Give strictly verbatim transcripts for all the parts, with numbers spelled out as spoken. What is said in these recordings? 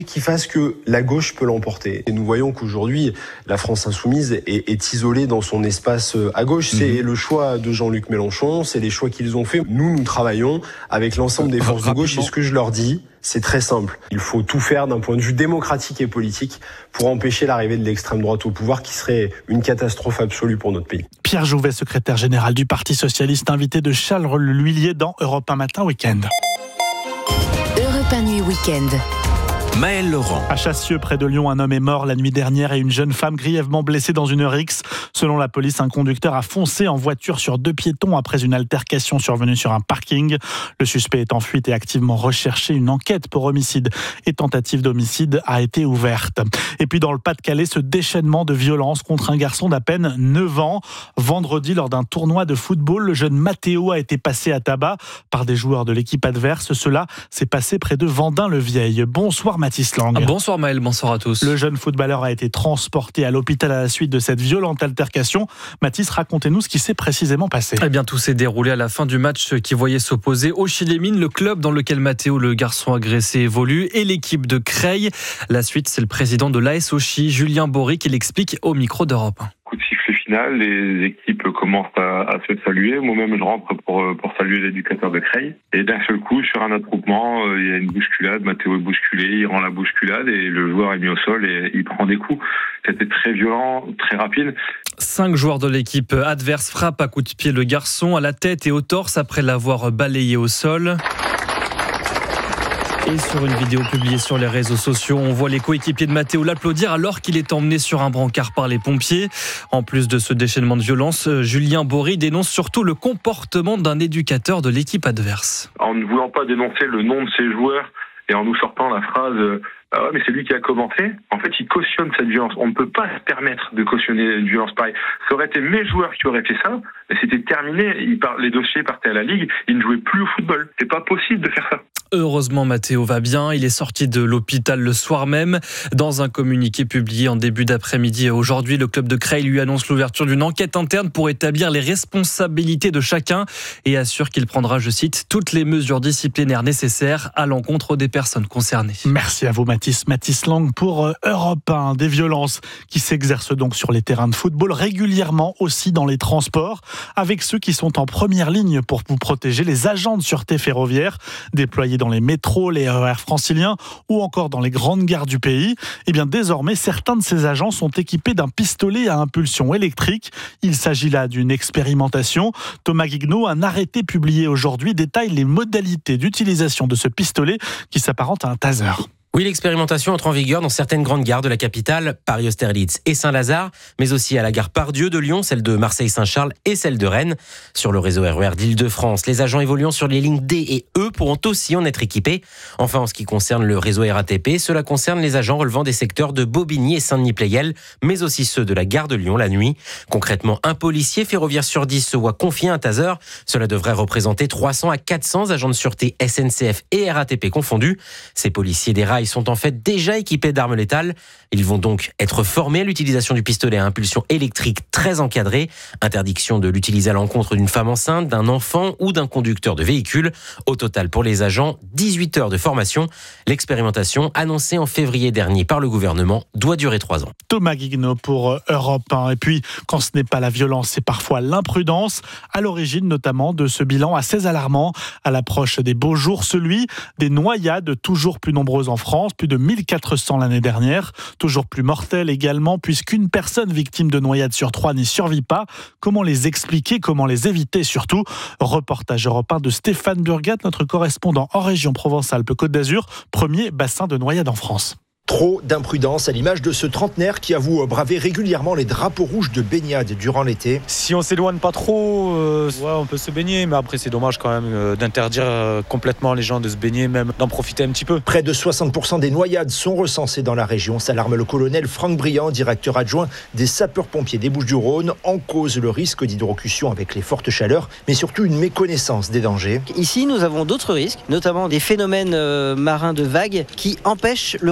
qui fasse que la gauche peut l'emporter. Et nous voyons qu'aujourd'hui, la France insoumise est, est isolée dans son espace à gauche. Mmh. C'est le choix de Jean-Luc Mélenchon, c'est les choix qu'ils ont faits. Nous, nous travaillons avec l'ensemble des forces de gauche et ce que je leur dis, c'est très simple. Il faut tout faire d'un point de vue démocratique et politique pour empêcher l'arrivée de l'extrême droite au pouvoir qui serait une catastrophe absolue pour notre pays. Pierre Jouvet, secrétaire général du Parti Socialiste, invité de Charles L'Huillier dans Europe un Matin Week-end. Europe un Nuit Week-end. Maël Laurent. À Chassieux, près de Lyon, un homme est mort la nuit dernière et une jeune femme grièvement blessée dans une rixe. Selon la police, un conducteur a foncé en voiture sur deux piétons après une altercation survenue sur un parking. Le suspect est en fuite et activement recherché. Une enquête pour homicide et tentative d'homicide a été ouverte. Et puis dans le Pas-de-Calais, ce déchaînement de violence contre un garçon d'à peine neuf ans. Vendredi, lors d'un tournoi de football, le jeune Mathéo a été passé à tabac par des joueurs de l'équipe adverse. Cela s'est passé près de Vendin-le-Vieil. Bonsoir Mathis Lang. Bonsoir Maël, bonsoir à tous. Le jeune footballeur a été transporté à l'hôpital à la suite de cette violente altercation. Mathis, racontez-nous ce qui s'est précisément passé. Eh bien, tout s'est déroulé à la fin du match qui voyait s'opposer Auchy-les-Mines, le club dans lequel Mathéo, le garçon agressé, évolue, et l'équipe de Creil. La suite, c'est le président de l'A S Auchy, Julien Bory, qui l'explique au micro d'Europe. Coup de sifflet final, les équipes commencent à, à se saluer. Moi-même, je rentre pour, pour saluer l'éducateur de Creil. Et d'un seul coup, sur un attroupement, il y a une bousculade. Mathéo est bousculé, il rend la bousculade et le joueur est mis au sol et il prend des coups. C'était très violent, très rapide. Cinq joueurs de l'équipe adverse frappent à coups de pied le garçon à la tête et au torse après l'avoir balayé au sol. Et sur une vidéo publiée sur les réseaux sociaux, on voit les coéquipiers de Mathéo l'applaudir alors qu'il est emmené sur un brancard par les pompiers. En plus de ce déchaînement de violence, Julien Bory dénonce surtout le comportement d'un éducateur de l'équipe adverse. En ne voulant pas dénoncer le nom de ses joueurs et en nous sortant la phrase « Ah ouais, mais c'est lui qui a commencé », en fait, il cautionne cette violence. On ne peut pas se permettre de cautionner une violence pareille. Ça aurait été mes joueurs qui auraient fait ça, mais c'était terminé. Ils par... Les dossiers partaient à la Ligue, ils ne jouaient plus au football. C'est pas possible de faire ça. Heureusement, Mathéo va bien. Il est sorti de l'hôpital le soir même. Dans un communiqué publié en début d'après-midi aujourd'hui, le club de Creil lui annonce l'ouverture d'une enquête interne pour établir les responsabilités de chacun et assure qu'il prendra, je cite, toutes les mesures disciplinaires nécessaires à l'encontre des personnes concernées. Merci à vous, Mathis. Mathis Lang pour Europe un. Des violences qui s'exercent donc sur les terrains de football, régulièrement aussi dans les transports, avec ceux qui sont en première ligne pour vous protéger, les agents de sûreté ferroviaire déployés dans les métros, les R E R franciliens ou encore dans les grandes gares du pays. Eh bien, désormais, certains de ces agents sont équipés d'un pistolet à impulsion électrique. Il s'agit là d'une expérimentation. Thomas Guignot, un arrêté publié aujourd'hui, détaille les modalités d'utilisation de ce pistolet qui s'apparente à un taser. Oui, l'expérimentation entre en vigueur dans certaines grandes gares de la capitale, Paris-Austerlitz et Saint-Lazare, mais aussi à la gare Pardieu de Lyon, celle de Marseille-Saint-Charles et celle de Rennes. Sur le réseau R E R d'Île-de-France, les agents évoluant sur les lignes D et E pourront aussi en être équipés. Enfin, en ce qui concerne le réseau R A T P, cela concerne les agents relevant des secteurs de Bobigny et Saint-Denis-Pleyel, mais aussi ceux de la gare de Lyon la nuit. Concrètement, un policier ferroviaire sur dix se voit confier un taser. Cela devrait représenter trois cents à quatre cents agents de sûreté S N C F et R A T P confondus. Ces policiers des rails sont en fait déjà équipés d'armes létales. Ils vont donc être formés à l'utilisation du pistolet à impulsion électrique très encadré. Interdiction de l'utiliser à l'encontre d'une femme enceinte, d'un enfant ou d'un conducteur de véhicule. Au total, pour les agents, dix-huit heures de formation. L'expérimentation, annoncée en février dernier par le gouvernement, doit durer trois ans. Thomas Guignot pour Europe un. Et puis, quand ce n'est pas la violence, c'est parfois l'imprudence. À l'origine, notamment, de ce bilan assez alarmant à l'approche des beaux jours, celui des noyades toujours plus nombreuses en France, plus de mille quatre cents l'année dernière, toujours plus mortelles également, puisqu'une personne victime de noyades sur trois n'y survit pas. Comment les expliquer, comment les éviter surtout? Reportage Europe un de Stéphane Burgat, notre correspondant en région Provence-Alpes-Côte d'Azur, premier bassin de noyades en France. Trop d'imprudence à l'image de ce trentenaire qui avoue braver régulièrement les drapeaux rouges de baignade durant l'été. Si on s'éloigne pas trop, euh, ouais, on peut se baigner, mais après c'est dommage quand même euh, d'interdire euh, complètement les gens de se baigner, même d'en profiter un petit peu. Près de soixante pour cent des noyades sont recensées dans la région, s'alarme le colonel Franck Briand, directeur adjoint des sapeurs-pompiers des Bouches-du-Rhône. En cause le risque d'hydrocution avec les fortes chaleurs, mais surtout une méconnaissance des dangers. Ici, nous avons d'autres risques, notamment des phénomènes euh, marins de vagues qui empêchent le retour vers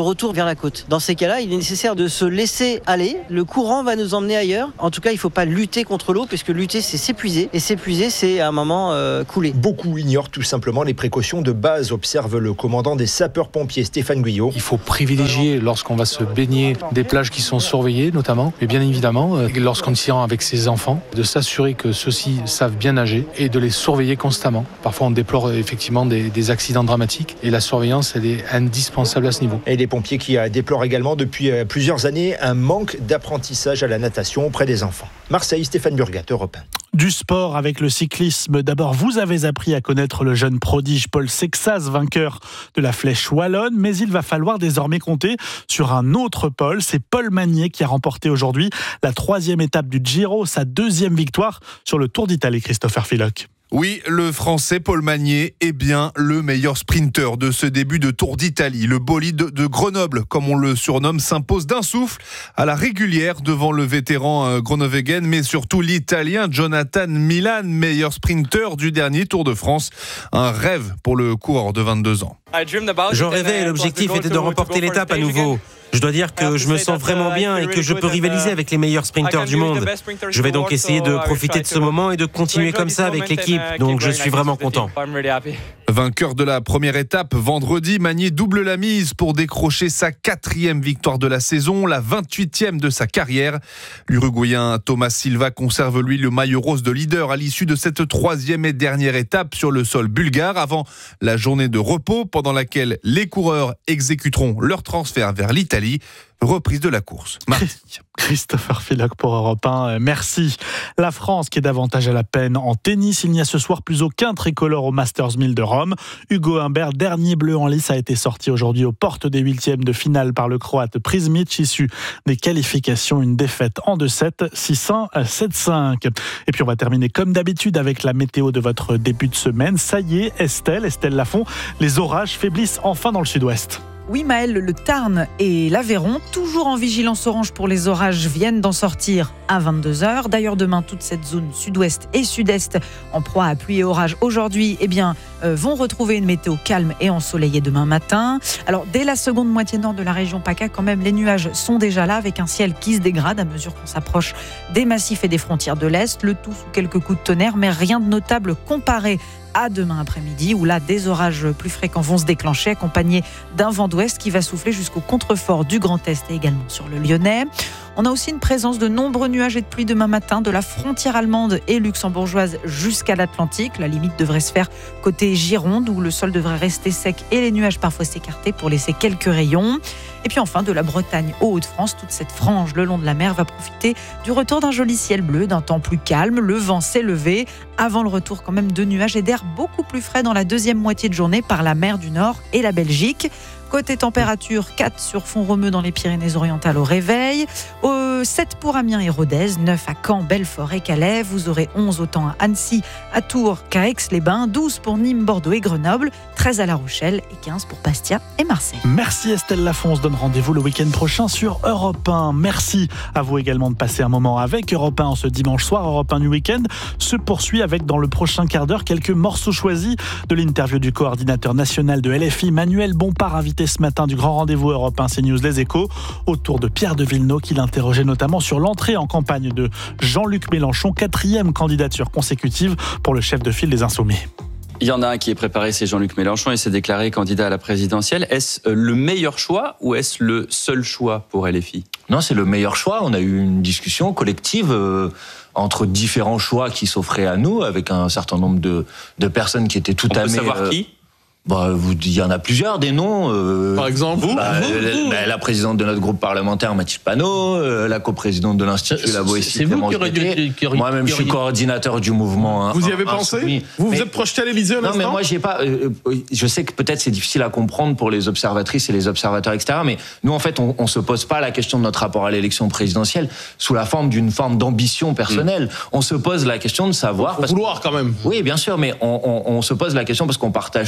la côte. Dans ces cas-là, il est nécessaire de se laisser aller. Le courant va nous emmener ailleurs. En tout cas, il ne faut pas lutter contre l'eau, puisque lutter, c'est s'épuiser. Et s'épuiser, c'est à un moment euh, couler. Beaucoup ignorent tout simplement les précautions de base, observe le commandant des sapeurs-pompiers, Stéphane Guyot. Il faut privilégier, lorsqu'on va se baigner, des plages qui sont surveillées notamment, mais bien évidemment, lorsqu'on s'y rend avec ses enfants, de s'assurer que ceux-ci savent bien nager et de les surveiller constamment. Parfois, on déplore effectivement des, des accidents dramatiques et la surveillance, elle est indispensable à ce niveau. Et les pompiers qui déplorent également depuis plusieurs années un manque d'apprentissage à la natation auprès des enfants. Marseille, Stéphane Burgat, Europe un. Du sport avec le cyclisme. D'abord, vous avez appris à connaître le jeune prodige Paul Sexas, vainqueur de la Flèche Wallonne, mais il va falloir désormais compter sur un autre Paul. C'est Paul Magnier qui a remporté aujourd'hui la troisième étape du Giro, sa deuxième victoire sur le Tour d'Italie, Christopher Philoc. Oui, le Français Paul Magnier est bien le meilleur sprinter de ce début de Tour d'Italie. Le bolide de Grenoble, comme on le surnomme, s'impose d'un souffle à la régulière devant le vétéran gronovégen, mais surtout l'Italien Jonathan Milan, meilleur sprinter du dernier Tour de France. Un rêve pour le coureur de vingt-deux ans. J'en rêvais et l'objectif était de remporter l'étape à nouveau. Je dois dire que je me sens vraiment bien et que je peux rivaliser avec les meilleurs sprinteurs du monde. Je vais donc essayer de profiter de ce moment et de continuer comme ça avec l'équipe, donc je suis vraiment content. Vainqueur de la première étape, vendredi, Magnier double la mise pour décrocher sa quatrième victoire de la saison, la vingt-huitième de sa carrière. L'Uruguayen Thomas Silva conserve lui le maillot rose de leader à l'issue de cette troisième et dernière étape sur le sol bulgare, avant la journée de repos pendant laquelle les coureurs exécuteront leur transfert vers l'Italie. Reprise de la course. Mardi. Christopher Philoc pour Europe un, merci. La France qui est davantage à la peine en tennis. Il n'y a ce soir plus aucun tricolore au Masters mille de Rome. Hugo Humbert, dernier bleu en lice, a été sorti aujourd'hui aux portes des huitièmes de finale par le Croate Prizmic, issu des qualifications. Une défaite en deux sept, six un, sept cinq. Et puis on va terminer comme d'habitude avec la météo de votre début de semaine. Ça y est, Estelle, Estelle Lafont, les orages faiblissent enfin dans le sud-ouest. Oui Maëlle, le Tarn et l'Aveyron, toujours en vigilance orange pour les orages, viennent d'en sortir à vingt-deux heures. D'ailleurs demain, toute cette zone sud-ouest et sud-est en proie à pluie et orage aujourd'hui, eh bien, euh, vont retrouver une météo calme et ensoleillée demain matin. Alors dès la seconde moitié nord de la région PACA, quand même, les nuages sont déjà là avec un ciel qui se dégrade à mesure qu'on s'approche des massifs et des frontières de l'Est. Le tout sous quelques coups de tonnerre, mais rien de notable comparé à demain après-midi, où là, des orages plus fréquents vont se déclencher, accompagnés d'un vent d'ouest qui va souffler jusqu'au contrefort du Grand Est et également sur le Lyonnais. On a aussi une présence de nombreux nuages et de pluie demain matin, de la frontière allemande et luxembourgeoise jusqu'à l'Atlantique. La limite devrait se faire côté Gironde, où le sol devrait rester sec et les nuages parfois s'écarter pour laisser quelques rayons. Et puis enfin, de la Bretagne aux Hauts-de-France, toute cette frange le long de la mer va profiter du retour d'un joli ciel bleu, d'un temps plus calme. Le vent s'est levé avant le retour quand même de nuages et d'air beaucoup plus frais dans la deuxième moitié de journée par la mer du Nord et la Belgique. Côté température, quatre sur Font-Romeu dans les Pyrénées-Orientales au réveil, au sept pour Amiens et Rodez, neuf à Caen, Belfort et Calais. Vous aurez onze autant à Annecy, à Tours qu'à Aix-les-Bains, douze pour Nîmes, Bordeaux et Grenoble, treize à La Rochelle et quinze pour Bastia et Marseille. Merci Estelle Lafont, on se donne rendez-vous le week-end prochain sur Europe un. Merci à vous également de passer un moment avec Europe un en ce dimanche soir. Europe un du week-end se poursuit avec dans le prochain quart d'heure quelques morceaux choisis de l'interview du coordinateur national de L F I, Manuel Bompard, invité ce matin du grand rendez-vous Europe un CNews Les Échos, autour de Pierre de Villeneuve, qui l'interrogeait notamment sur l'entrée en campagne de Jean-Luc Mélenchon, quatrième candidature consécutive pour le chef de file des Insoumis. Il y en a un qui est préparé, c'est Jean-Luc Mélenchon, et s'est déclaré candidat à la présidentielle. Est-ce le meilleur choix ou est-ce le seul choix pour L F I ? Non, c'est le meilleur choix. On a eu une discussion collective euh, entre différents choix qui s'offraient à nous, avec un certain nombre de, de personnes qui étaient tout On amées. On peut savoir euh, qui ? Bah, il y en a plusieurs, des noms. Euh, Par exemple, vous, bah, vous, la, vous. Bah, la présidente de notre groupe parlementaire, Mathilde Panot, euh, la coprésidente de l'Institut La Boétie. C'est vous qui aurez dû... Moi-même, je suis coordinateur du mouvement. Hein, vous y avez un, pensé insoumis. Vous vous mais, êtes projeté à l'Élysée un Non, instant mais moi, j'ai pas. Euh, je sais que peut-être c'est difficile à comprendre pour les observatrices et les observateurs extérieurs, mais nous, en fait, on, on se pose pas la question de notre rapport à l'élection présidentielle sous la forme d'une forme d'ambition personnelle. Mmh. On se pose la question de savoir. Faut vouloir quand même. Oui, bien sûr, mais on, on, on se pose la question parce qu'on partage tous un même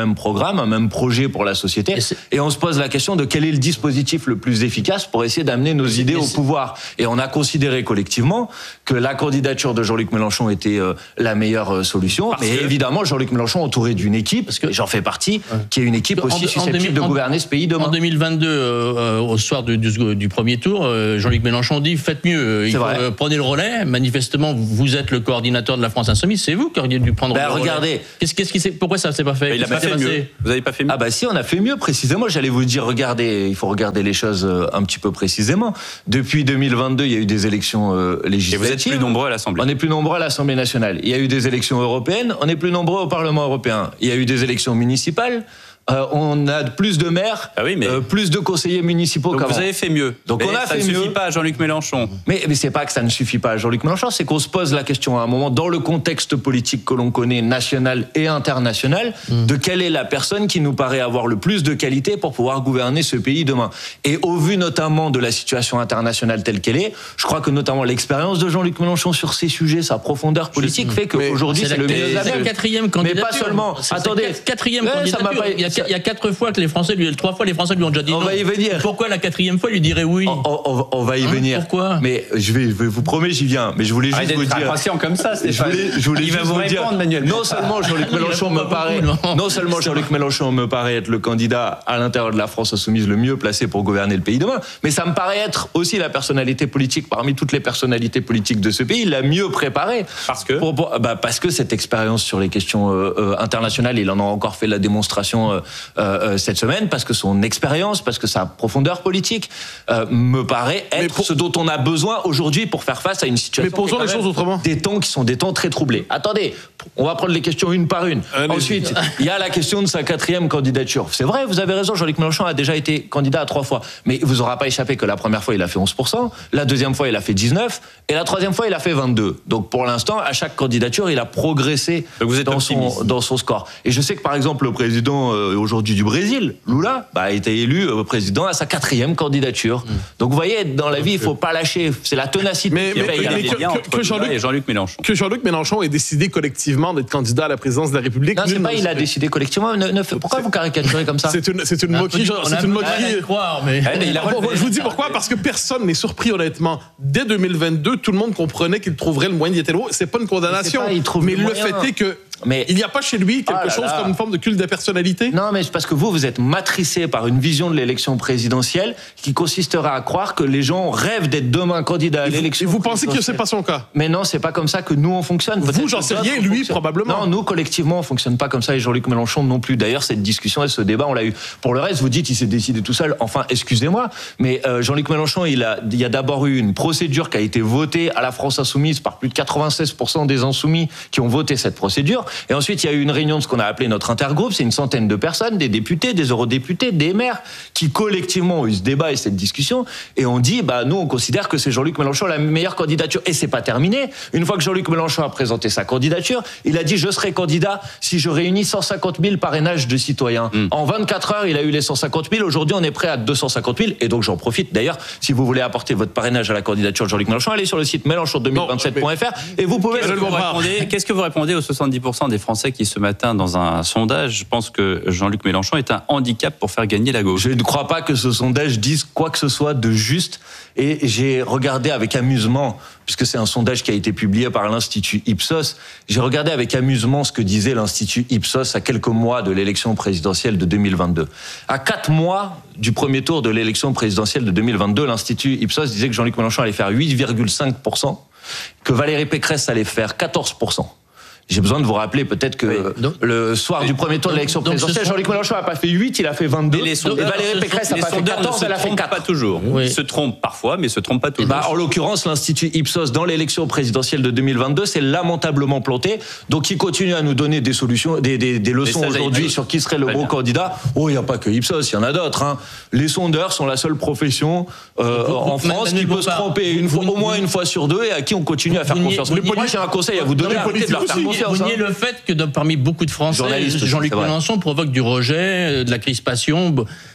même programme, un même projet pour la société, et, et on se pose la question de quel est le dispositif le plus efficace pour essayer d'amener nos idées au pouvoir. Et on a considéré collectivement que la candidature de Jean-Luc Mélenchon était euh, la meilleure euh, solution. Parce mais que... évidemment, Jean-luc Mélenchon entouré d'une équipe, parce que j'en fais partie, ouais. qui est une équipe aussi en, susceptible en, de gouverner ce pays demain. En deux mille vingt-deux, euh, au soir du, du, du premier tour, euh, Jean-Luc Mélenchon dit faites mieux, il faut, euh, prenez le relais. Manifestement, vous êtes le coordinateur de la France Insoumise, c'est vous qui auriez dû prendre ben, le regardez. relais. Qu'est-ce, qu'est-ce qui s'est, pourquoi ça ne s'est pas fait? Il a pas fait mieux. Passé vous n'avez pas fait mieux? Ah bah si, on a fait mieux précisément. J'allais vous dire, regardez, il faut regarder les choses un petit peu précisément. Depuis deux mille vingt-deux, il y a eu des élections euh, législatives. Et vous êtes plus nombreux à l'Assemblée. On est plus nombreux à l'Assemblée nationale. Il y a eu des élections européennes, on est plus nombreux au Parlement européen. Il y a eu des élections municipales. Euh, on a plus de maires, ah oui, mais... euh, plus de conseillers municipaux Donc qu'avant. Vous avez fait mieux. Donc mais on a ça fait ne mieux. suffit pas à Jean-Luc Mélenchon. Mais, mais c'est pas que ça ne suffit pas à Jean-Luc Mélenchon, c'est qu'on se pose la question à un moment, dans le contexte politique que l'on connaît, national et international, mmh. de quelle est la personne qui nous paraît avoir le plus de qualité pour pouvoir gouverner ce pays demain. Et au vu notamment de la situation internationale telle qu'elle est, je crois que notamment l'expérience de Jean-Luc Mélenchon sur ces sujets, sa profondeur politique, je... fait qu'aujourd'hui c'est, c'est le mieux. C'est la quatrième candidature. Mais pas seulement. C'est Attendez, la quatrième ouais, candidature. Pas... Il, y a, il y a quatre fois que les Français lui, trois fois les Français lui ont déjà dit on non. Va y venir. Pourquoi la quatrième fois il lui dirait oui? On, on, on va y hein, venir. Pourquoi? Mais je vais, je vous promets, j'y viens. Mais je voulais juste vous dire. Patient comme ça, c'est je voulais, je voulais il juste va vous répondre, dire. Manuel. Non seulement Jean-Luc Mélenchon me paraît, non seulement Jean-Luc Mélenchon me paraît être le candidat à l'intérieur de la France insoumise le mieux placé pour gouverner le pays demain, mais ça me paraît être aussi la personnalité politique parmi toutes les personnalités politiques de ce pays la mieux préparée. Parce que pour, pour, bah parce que cette expérience sur les questions euh, euh, internationales, il en a encore fait la démonstration euh, euh, cette semaine, parce que son expérience, parce que sa profondeur politique euh, me paraît être pour... ce dont on a besoin aujourd'hui pour faire face à une situation. Mais posons les choses autrement. Des temps qui sont des temps très troublés. Attendez, on va prendre les questions une par une. Allez, Ensuite, il y a la question de sa quatrième candidature. C'est vrai, vous avez raison, Jean-Luc Mélenchon a déjà été candidat à trois fois. Mais il vous aura pas échappé que la première fois, il a fait onze pour cent, la deuxième fois, il a fait dix-neuf, et la troisième fois, il a fait vingt-deux. Donc pour l'instant, à chaque candidature, il a progressé vous êtes dans, son, dans son score. Et je sais que par exemple, le président euh, aujourd'hui du Brésil, Lula, bah, a été élu euh, président à sa quatrième candidature. Mmh. Donc vous voyez, dans la vie, il faut pas lâcher. C'est la ténacité. Mais, mais, mais, mais que, que, que, Jean-Luc, Jean-Luc Mélenchon. que Jean-Luc Mélenchon ait décidé collectivement d'être candidat à la présidence de la République. Non, c'est pas il a décidé collectivement. Ne, ne, pourquoi c'est, vous caricaturez comme ça? C'est une, c'est une moquerie. Genre, c'est une moquerie. Croire, mais... mais il a je vous dis pourquoi, parce que personne n'est surpris, honnêtement. Dès deux mille vingt-deux, tout le monde comprenait qu'il trouverait le moyen d'y être. C'est pas une condamnation. Mais, pas, mais le, le fait est que mais il n'y a pas chez lui quelque oh chose là. comme une forme de culte de personnalité. Non, mais c'est parce que vous, vous êtes matricé par une vision de l'élection présidentielle qui consistera à croire que les gens rêvent d'être demain candidats à l'élection. Et vous pensez que c'est pas son cas? Mais non, c'est pas comme ça que nous on fonctionne. Vous, j'en sais rien, lui probablement. Non, nous collectivement on fonctionne pas comme ça et Jean-Luc Mélenchon non plus. D'ailleurs, cette discussion et ce débat, on l'a eu. Pour le reste, vous dites il s'est décidé tout seul. Enfin, excusez-moi, mais euh, Jean-Luc Mélenchon, il a, il y a d'abord eu une procédure qui a été votée à la France insoumise par plus de quatre-vingt-seize pour cent des insoumis qui ont voté cette procédure. Et ensuite, il y a eu une réunion de ce qu'on a appelé notre intergroupe, c'est une centaine de personnes, des députés, des eurodéputés, des maires, qui collectivement ont eu ce débat et cette discussion, et on dit, bah nous on considère que c'est Jean-Luc Mélenchon la meilleure candidature, et c'est pas terminé. Une fois que Jean-Luc Mélenchon a présenté sa candidature, il a dit je serai candidat si je réunis cent cinquante mille parrainages de citoyens. Mmh. En vingt-quatre heures, il a eu les cent cinquante mille, aujourd'hui on est prêt à deux cent cinquante mille, et donc j'en profite d'ailleurs, si vous voulez apporter votre parrainage à la candidature de Jean-Luc Mélenchon, allez sur le site mélenchon deux mille vingt-sept point f r et vous pouvez... Qu'est-ce que vous répondez, qu'est-ce que vous répondez aux soixante-dix pour cent des Français qui ce matin dans un sondage, je pense que Jean-Luc Mélenchon est un handicap pour faire gagner la gauche. Je ne crois pas que ce sondage dise quoi que ce soit de juste, et j'ai regardé avec amusement, puisque c'est un sondage qui a été publié par l'Institut Ipsos, j'ai regardé avec amusement ce que disait l'Institut Ipsos à quelques mois de l'élection présidentielle de deux mille vingt-deux. À quatre mois du premier tour de l'élection présidentielle de deux mille vingt-deux, l'Institut Ipsos disait que Jean-Luc Mélenchon allait faire huit virgule cinq pour cent, que Valérie Pécresse allait faire quatorze pour cent. J'ai besoin de vous rappeler peut-être que oui, donc, le soir du premier tour de l'élection présidentielle, Jean-Luc Mélenchon n'a pas fait huit, il a fait vingt-deux. Et, les et Valérie Pécresse n'a pas fait quatorze, elle a fait quatre. Pas toujours. Oui. Ils se trompent parfois, mais ils se trompent pas toujours. Bah, en l'occurrence, l'Institut Ipsos, dans l'élection présidentielle de deux mille vingt-deux, c'est lamentablement planté. Donc, il continue à nous donner des solutions, des, des, des leçons aujourd'hui sur qui serait le bon candidat. Oh, il n'y a pas que Ipsos, il y en a d'autres. Hein. Les sondeurs sont la seule profession euh, vous, en France qui peut se tromper une fois, au moins une fois sur deux et à qui on continue à faire confiance. Moi, j'ai un conseil à vous donner, arrêtez de leur faire confiance. Vous niez le fait que parmi beaucoup de Français, Jean-Luc Mélenchon provoque du rejet, de la crispation.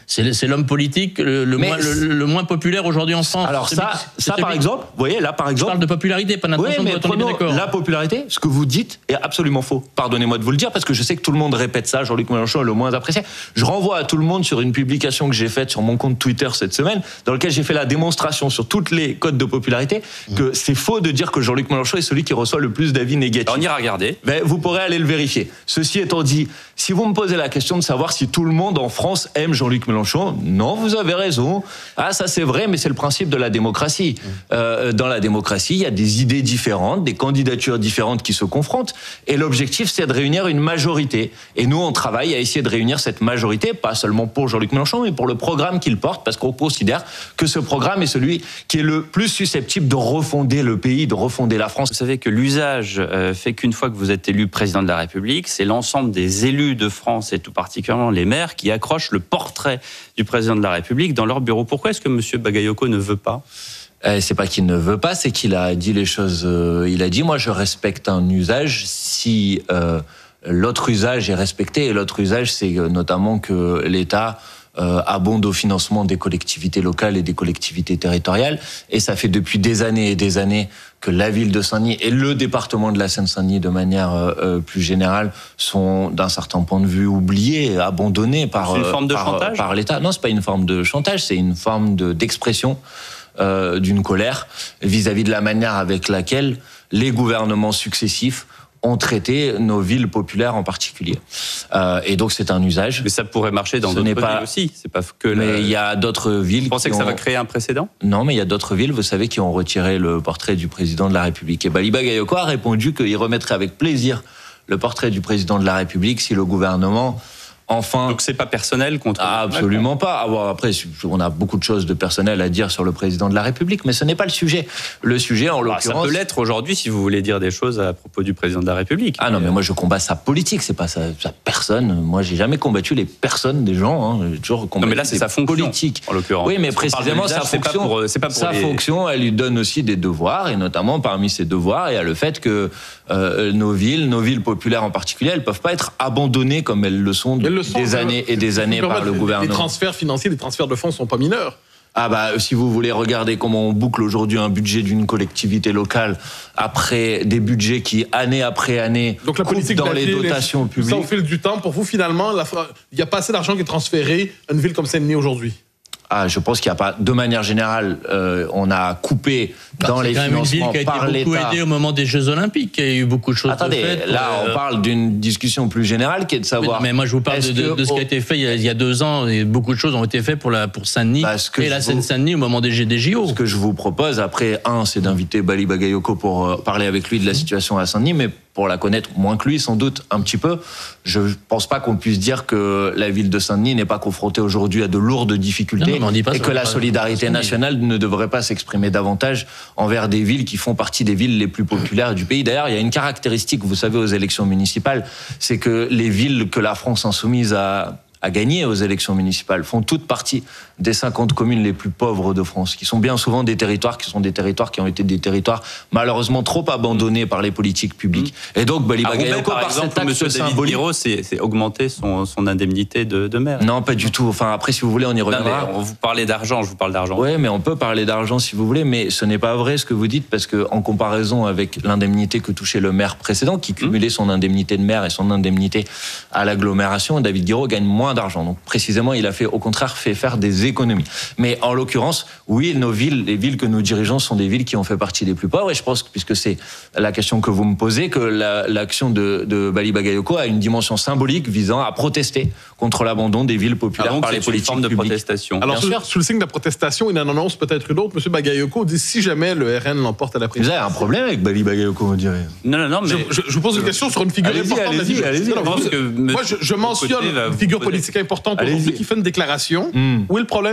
C'est, c'est l'homme politique le, le, moins, le, le moins populaire aujourd'hui en France. Alors celui, ça, ça par exemple, vous voyez, là par exemple... Je parle de popularité, pas d'intention oui, de vote, on est bien d'accord. La popularité, ce que vous dites est absolument faux. Pardonnez-moi de vous le dire, parce que je sais que tout le monde répète ça, Jean-Luc Mélenchon est le moins apprécié. Je renvoie à tout le monde sur une publication que j'ai faite sur mon compte Twitter cette semaine, dans laquelle j'ai fait la démonstration sur toutes les codes de popularité, que c'est faux de dire que Jean-Luc Mélenchon est celui qui reçoit le plus d'avis négatifs. Alors on ira regarder. Ben, vous pourrez aller le vérifier. Ceci étant dit, si vous me posez la question de savoir si tout le monde en France aime Jean-Luc Mélenchon, non, vous avez raison. Ah, ça c'est vrai, mais c'est le principe de la démocratie. Euh, dans la démocratie, il y a des idées différentes, des candidatures différentes qui se confrontent, et l'objectif c'est de réunir une majorité. Et nous, on travaille à essayer de réunir cette majorité, pas seulement pour Jean-Luc Mélenchon, mais pour le programme qu'il porte, parce qu'on considère que ce programme est celui qui est le plus susceptible de refonder le pays, de refonder la France. Vous savez que l'usage euh, fait qu'une fois que vous êtes élu président de la République, c'est l'ensemble des élus de France, et tout particulièrement les maires, qui accrochent le portrait du président de la République dans leur bureau. Pourquoi est-ce que M. Bagayoko ne veut pas ? Euh, c'est pas qu'il ne veut pas, c'est qu'il a dit les choses. Euh, il a dit, moi, je respecte un usage si euh, l'autre usage est respecté. Et l'autre usage, c'est notamment que l'État euh, abonde au financement des collectivités locales et des collectivités territoriales. Et ça fait depuis des années et des années que la ville de Saint-Denis et le département de la Seine-Saint-Denis, de manière euh, plus générale, sont d'un certain point de vue oubliés, abandonnés par, c'est une forme de par, chantage par l'État. Non, c'est pas une forme de chantage, c'est une forme de, d'expression euh, d'une colère vis-à-vis de la manière avec laquelle les gouvernements successifs ont traité nos villes populaires en particulier. Euh, et donc c'est un usage. Mais ça pourrait marcher dans Ce d'autres n'est pas... villes aussi. C'est pas que mais la... il y a d'autres villes. Vous pensez que ont... ça va créer un précédent ? Non, mais il y a d'autres villes, vous savez, qui ont retiré le portrait du président de la République. Et Bali Bagayoko a répondu qu'il remettrait avec plaisir le portrait du président de la République si le gouvernement... Enfin, donc c'est pas personnel contre... Ah, absolument pas. Ah, bon, après, on a beaucoup de choses de personnel à dire sur le président de la République, mais ce n'est pas le sujet. Le sujet, en l'occurrence... Ah, ça peut l'être aujourd'hui si vous voulez dire des choses à propos du président de la République. Ah non, mais moi je combats sa politique, c'est pas sa, sa personne. Moi j'ai jamais combattu les personnes des gens. Hein. J'ai toujours combattu non, mais là c'est sa fonction politique. En l'occurrence. Oui, mais précisément sa fonction. C'est pas pour, c'est pas pour sa les... fonction, elle lui donne aussi des devoirs, et notamment parmi ses devoirs, il y a le fait que euh, nos villes, nos villes populaires en particulier, elles peuvent pas être abandonnées comme elles le sont depuis le des années et des années par le gouvernement. Les transferts financiers, les transferts de fonds sont pas mineurs. Ah bah si vous voulez regarder comment on boucle aujourd'hui un budget d'une collectivité locale après des budgets qui année après année donc la politique dans les dotations les... publiques. Ça au fil du temps, pour vous finalement, la... il n'y a pas assez d'argent qui est transféré à une ville comme Saint-Denis aujourd'hui. Ah, je pense qu'il n'y a pas. De manière générale, euh, on a coupé non, dans les financements par l'État. C'est quand même une ville qui a été beaucoup aidée au moment des Jeux Olympiques. Il y a eu beaucoup de choses Attendez, faites. Là, euh... on parle d'une discussion plus générale qui est de savoir. Mais, mais moi, je vous parle de, de, de ce qui a été fait il y a, il y a deux ans. Et beaucoup de choses ont été faites pour la pour Saint-Denis et la Seine-Saint-Denis au moment des, des J O. Ce que je vous propose, après, un, c'est d'inviter Bali Bagayoko pour euh, parler avec lui de la situation à Saint-Denis, mais pour la connaître moins que lui, sans doute un petit peu. Je ne pense pas qu'on puisse dire que la ville de Saint-Denis n'est pas confrontée aujourd'hui à de lourdes difficultés non, non, et que la solidarité nationale ne devrait pas s'exprimer davantage envers des villes qui font partie des villes les plus populaires du pays. D'ailleurs, il y a une caractéristique, vous savez, aux élections municipales, c'est que les villes que la France insoumise a... à gagner aux élections municipales font toute partie des cinquante communes les plus pauvres de France, qui sont bien souvent des territoires qui sont des territoires qui ont été des territoires malheureusement trop abandonnés par les politiques publiques. Et donc Bali Bagayoko, par exemple, M. David Guiraud, c'est, c'est augmenter son, son indemnité de, de maire. Non, pas du tout. Enfin, après, si vous voulez, on y reviendra. Non, mais on vous parlait d'argent, je vous parle d'argent. Oui, mais on peut parler d'argent si vous voulez, mais ce n'est pas vrai ce que vous dites, parce que en comparaison avec l'indemnité que touchait le maire précédent, qui cumulait son indemnité de maire et son indemnité à l'agglomération, David Guiraud gagne moins d'argent. Donc précisément, il a fait, au contraire, fait faire des économies. Mais en l'occurrence, oui, nos villes, les villes que nous dirigeons sont des villes qui ont fait partie des plus pauvres. Et je pense, puisque c'est la question que vous me posez, que la, l'action de, de Bali Bagayoko a une dimension symbolique visant à protester contre l'abandon des villes populaires Alors, par les politiques publiques. De protestation. Alors, sous, sous le signe de la protestation, il en annonce peut-être une autre. M. Bagayoko dit si jamais le R N l'emporte à la présidence. Vous avez un problème avec Bali Bagayoko, on dirait. Non, non, non. Mais je, je, je vous pose une question sur une figure allez-y, importante. Allez-y, allez-y. Non, allez-y. Que moi, je, je mentionne une figure politique importante aujourd'hui qui fait une déclaration. Mm. Où est le problème?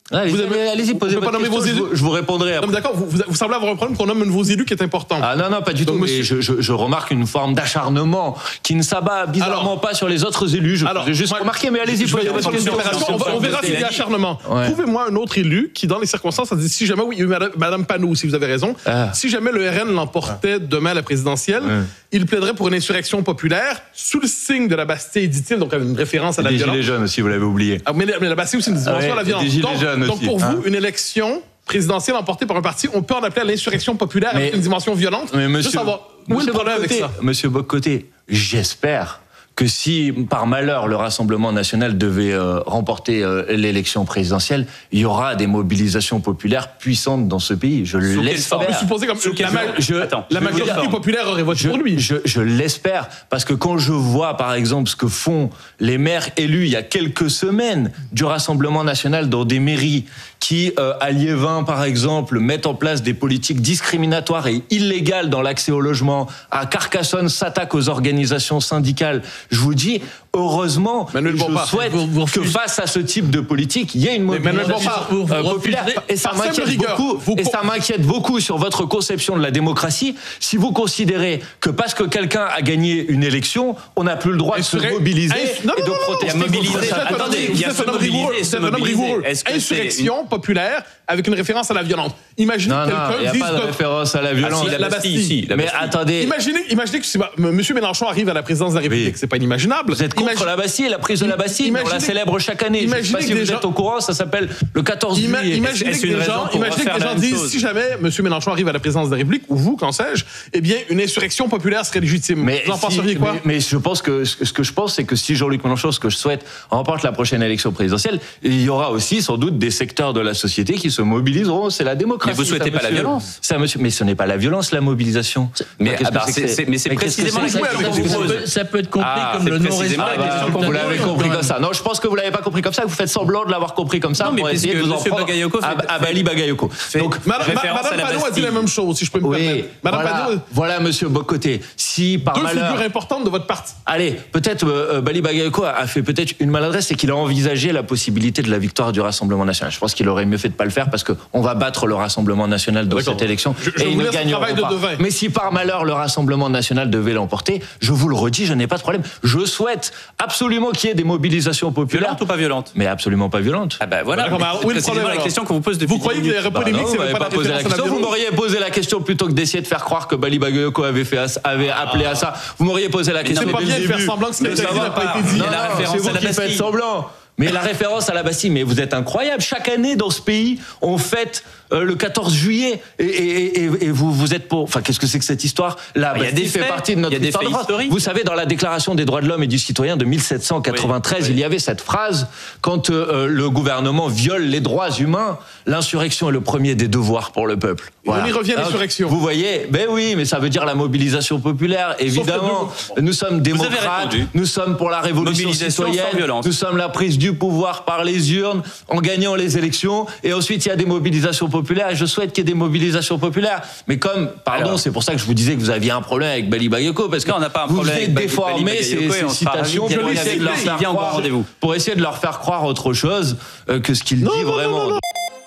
Allez, vous avez, allez-y, posez votre question, je vous, je vous répondrai après. Non, d'accord, vous, vous, vous semblez avoir un problème qu'on nomme vos élus qui est important. Ah non, non, pas du Donc, tout, monsieur... mais je, je, je remarque une forme d'acharnement qui ne s'abat bizarrement alors, pas sur les autres élus. Je alors, juste moi, remarquer, mais allez-y, posez votre question. On, va, on verra s'il y a acharnement. Ouais. Trouvez-moi un autre élu qui, dans les circonstances, a dit, si jamais, oui, Madame, Madame Panou, si vous avez raison, ah. si jamais le R N l'emportait demain à la présidentielle, ouais. il plaiderait pour une insurrection populaire sous le signe de la Bastille, dit-il, donc une référence à la violence. Des Gilets jaunes aussi, vous l'avez oublié. Ah, mais, mais la Bastille aussi, une dimension à la violence. Donc, pour vous, une élection présidentielle emportée par un parti, on peut en appeler à l'insurrection populaire mais, avec une dimension violente. Mais monsieur, Juste savoir, où est le problème avec ça? Monsieur Bock-Côté, j'espère que si, par malheur, le Rassemblement national devait euh, remporter euh, l'élection présidentielle, il y aura des mobilisations populaires puissantes dans ce pays. Je l'espère. Vous supposez comme la, ma je, Attends, la majorité dire, populaire aurait voté je, pour lui. Je, je l'espère, parce que quand je vois, par exemple, ce que font les maires élus il y a quelques semaines du Rassemblement national dans des mairies qui, euh, à Liévin, par exemple, mettent en place des politiques discriminatoires et illégales dans l'accès au logement, à Carcassonne s'attaquent aux organisations syndicales. Je vous dis, heureusement, Manuel je Bompard, souhaite vous, vous que face à ce type de politique, il y ait une mobilisation euh, populaire. Et ça m'inquiète beaucoup. Vous... Et ça m'inquiète beaucoup sur votre conception de la démocratie. Si vous considérez que parce que quelqu'un a gagné une élection, on n'a plus le droit de se mobiliser non, et non, de non, protester. Mobiliser. Attendez, il y a ce mobiliser, ce mobiliser. Insurrection populaire avec une référence à la violence. Imaginez non, quelqu'un il n'y a dise pas de que... référence à la violence. Ah, si, la, la Bastille. Bastille. Si, la Bastille. Mais attendez. Imaginez, imaginez que si, bah, M. Mélenchon arrive à la présidence de la République. Oui. C'est pas inimaginable. Vous êtes contre Imagine... la Bastille, la prise de la Bastille. Imaginez... On la célèbre chaque année. Je ne sais pas si vous gens... êtes au courant, ça s'appelle le quatorze Ima... juillet. Imaginez que des gens, imaginez que des gens disent chose. Si jamais M. Mélenchon arrive à la présidence de la République, ou vous, qu'en sais-je, eh bien, une insurrection populaire serait légitime. Mais vous en penseriez quoi? mais, mais je pense que ce que je pense, c'est que si Jean-Luc Mélenchon, ce que je souhaite, remporte la prochaine élection présidentielle, il y aura aussi sans doute des secteurs de la société qui se mobiliseront. C'est la démocratie. Mais vous souhaitez pas la violence. Ça, monsieur, mais ce n'est pas la violence, la mobilisation. Mais, ah bah, c'est, c'est, mais c'est mais précisément la question que vous pose. Ça peut être compris ah, comme le non-respect. Ah bah, vous l'avez compris comme ça. Non, je pense que vous l'avez pas compris comme ça. Vous faites semblant de l'avoir compris comme ça non, pour essayer de vous en prendre à Bali Bagayoko. Donc, Madame Panot a dit la même chose, si je peux me permettre. Madame Panot. Voilà, monsieur Bock-Côté. Si par malheur. Deux figures importantes de votre parti. Allez, peut-être Bali Bagayoko a fait peut-être une maladresse, c'est qu'il a envisagé la possibilité de la victoire du Rassemblement national. Je pense qu'il aurait mieux fait de pas le faire parce qu'on va battre le Rassemblement national dans cette élection. Je, je et il ne gagnera pas. Mais si par malheur le Rassemblement national devait l'emporter, je vous le redis, je n'ai pas de problème. Je souhaite absolument qu'il y ait des mobilisations populaires. Violentes ou pas violentes? Mais absolument pas violentes. Ah ben voilà. Bah, oui, c'est précisément la question qu'on vous pose depuis. Vous croyez que les polémiques, bah c'est pas, pas posé la question. Vous m'auriez posé la question plutôt que d'essayer de faire croire que Bali Bagayoko avait fait avait appelé à ça. Vous m'auriez posé la question. C'est pas bien de faire semblant que ce qui a été dit n'a pas été dit. C'est vous qui faites semblant. Mais la référence à la Bastille, mais vous êtes incroyable. Chaque année dans ce pays, on fête euh, le quatorze juillet et, et, et, et vous vous êtes pour. Enfin, qu'est-ce que c'est que cette histoire? La bah, Bastille fait faits, partie de notre y a histoire des faits historiques. Vous savez, dans la Déclaration des droits de l'homme et du citoyen de mille sept cent quatre-vingt-treize, oui, oui. il y avait cette phrase quand euh, le gouvernement viole les droits humains, l'insurrection est le premier des devoirs pour le peuple. Voilà. On y revient, l'insurrection. Vous voyez, ben oui, mais ça veut dire la mobilisation populaire. Évidemment, nous, nous sommes démocrates, nous sommes pour la révolution citoyenne, nous sommes la prise du pouvoir par les urnes, en gagnant les élections, et ensuite il y a des mobilisations populaires, et je souhaite qu'il y ait des mobilisations populaires. Mais comme, pardon, Alors, c'est pour ça que je vous disais que vous aviez un problème avec Bali Bagayoko, parce que non, on n'a pas un vous problème venez déformer ces, ces citations pour essayer, de leur faire croire, pour essayer de leur faire croire autre chose euh, que ce qu'il dit non, vraiment. Non, non,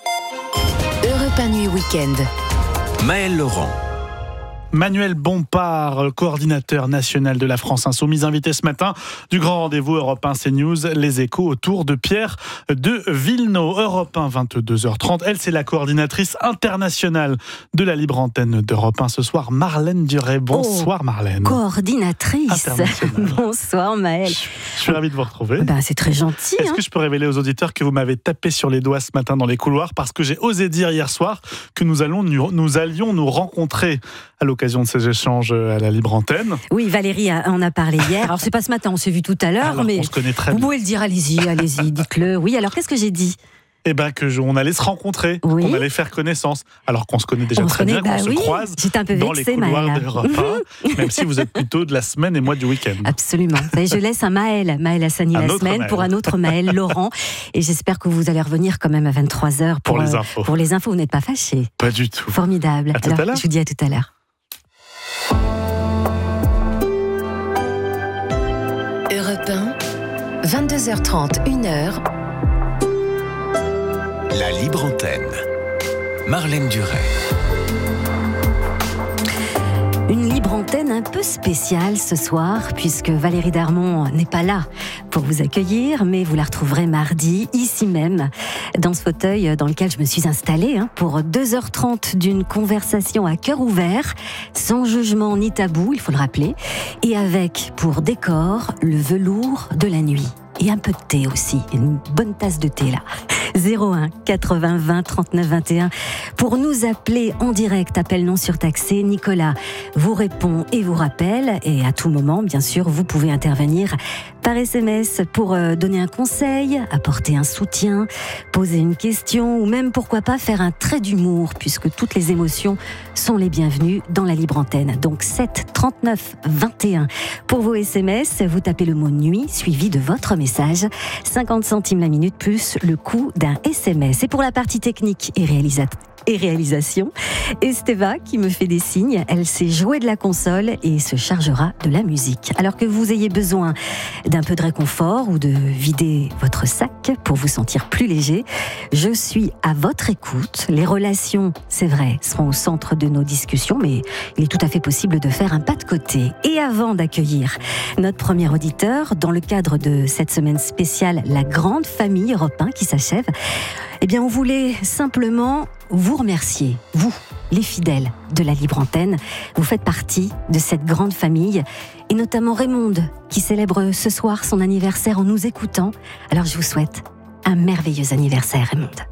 non. Europe un Nuit Week-end. Maël Laurent. Manuel Bompard, coordinateur national de la France Insoumise, invité ce matin du grand rendez-vous Europe un CNews, les échos autour de Pierre de Villeneuve. Europe un, vingt-deux heures trente. Elle, c'est la coordinatrice internationale de la libre antenne d'Europe un ce soir, Marlène Duret. Bonsoir oh, Marlène. Coordinatrice. Bonsoir Maël. Je, je suis ravi de vous retrouver. Ben, c'est très gentil. Est-ce hein. que je peux révéler aux auditeurs que vous m'avez tapé sur les doigts ce matin dans les couloirs parce que j'ai osé dire hier soir que nous, allons, nous, nous allions nous rencontrer à l'occasion de ces échanges à la libre antenne. Oui, Valérie en a parlé hier. Alors, c'est pas ce matin, on s'est vu tout à l'heure, alors mais on se connaît très vous bien. pouvez le dire, allez-y, allez-y, dites-le. Oui, alors qu'est-ce que j'ai dit ? Eh bien, qu'on allait se rencontrer, oui. qu'on allait faire connaissance, alors qu'on se connaît déjà on très connaît, bien, bah qu'on oui, se croise un peu dans vexée, les couloirs Maëlle. d'Europe un, même si vous êtes plutôt de la semaine et moi du week-end. Absolument. Et je laisse un Maël, Maël Hassani la semaine Maël. pour un autre Maël Laurent. Et j'espère que vous allez revenir quand même à vingt-trois heures pour, pour les euh, infos. Pour les infos, vous n'êtes pas fâchés. Pas du tout. Formidable. À tout alors, à l'heure. Je vous dis à tout à l'heure. Europe un, vingt-deux heures trente, une heure. La libre antenne. Marlène Duret. Une libre antenne un peu spéciale ce soir, puisque Valérie Darmon n'est pas là pour vous accueillir, mais vous la retrouverez mardi, ici même, dans ce fauteuil dans lequel je me suis installée, hein, pour deux heures trente d'une conversation à cœur ouvert, sans jugement ni tabou, il faut le rappeler, et avec, pour décor, le velours de la nuit. Et un peu de thé aussi, une bonne tasse de thé là. zéro un quatre-vingts vingt trente-neuf vingt et un pour nous appeler en direct, appel non surtaxé. Nicolas vous répond et vous rappelle, et à tout moment, bien sûr, vous pouvez intervenir par S M S pour donner un conseil, apporter un soutien, poser une question ou même, pourquoi pas, faire un trait d'humour, puisque toutes les émotions sont les bienvenues dans la libre antenne. Donc sept trente-neuf vingt et un pour vos S M S, vous tapez le mot nuit suivi de votre message, cinquante centimes la minute plus le coût d'un S M S. Et pour la partie technique et réalisatrice et réalisation, Esteva qui me fait des signes, elle sait jouer de la console et se chargera de la musique. Alors que vous ayez besoin d'un peu de réconfort ou de vider votre sac pour vous sentir plus léger, je suis à votre écoute. Les relations, c'est vrai, seront au centre de nos discussions, mais il est tout à fait possible de faire un pas de côté. Et avant d'accueillir notre premier auditeur, dans le cadre de cette semaine spéciale La Grande Famille Europe un qui s'achève, eh bien, on voulait simplement vous remercier, vous, les fidèles de la libre antenne. Vous faites partie de cette grande famille, et notamment Raymonde, qui célèbre ce soir son anniversaire en nous écoutant. Alors je vous souhaite un merveilleux anniversaire, Raymonde.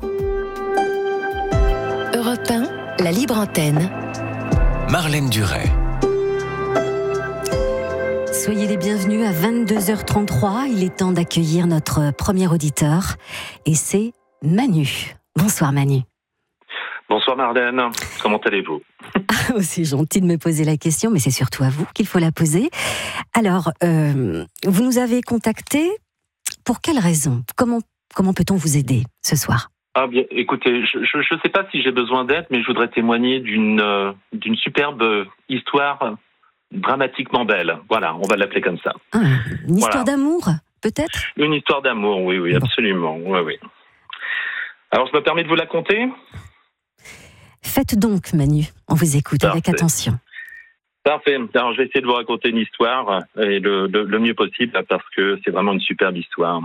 Europe un, la libre antenne. Marlène Duret. Soyez les bienvenus à vingt-deux heures trente-trois. Il est temps d'accueillir notre premier auditeur, et c'est Manu. Bonsoir Manu. Bonsoir Marlène, comment allez-vous? Ah, c'est gentil de me poser la question, mais c'est surtout à vous qu'il faut la poser. Alors, euh, vous nous avez contacté, pour quelle raison? Comment, comment peut-on vous aider ce soir? Ah bien, écoutez, je ne sais pas si j'ai besoin d'aide, mais je voudrais témoigner d'une euh, d'une superbe histoire dramatiquement belle. Voilà, on va l'appeler comme ça. Ah, une histoire voilà. d'amour, peut-être? Une histoire d'amour, oui, oui, absolument. Oui, oui. Alors, je me permets de vous la conter? Faites donc, Manu, on vous écoute Parfait. Avec attention. Parfait. Alors, je vais essayer de vous raconter une histoire, et le, le, le mieux possible, parce que c'est vraiment une superbe histoire.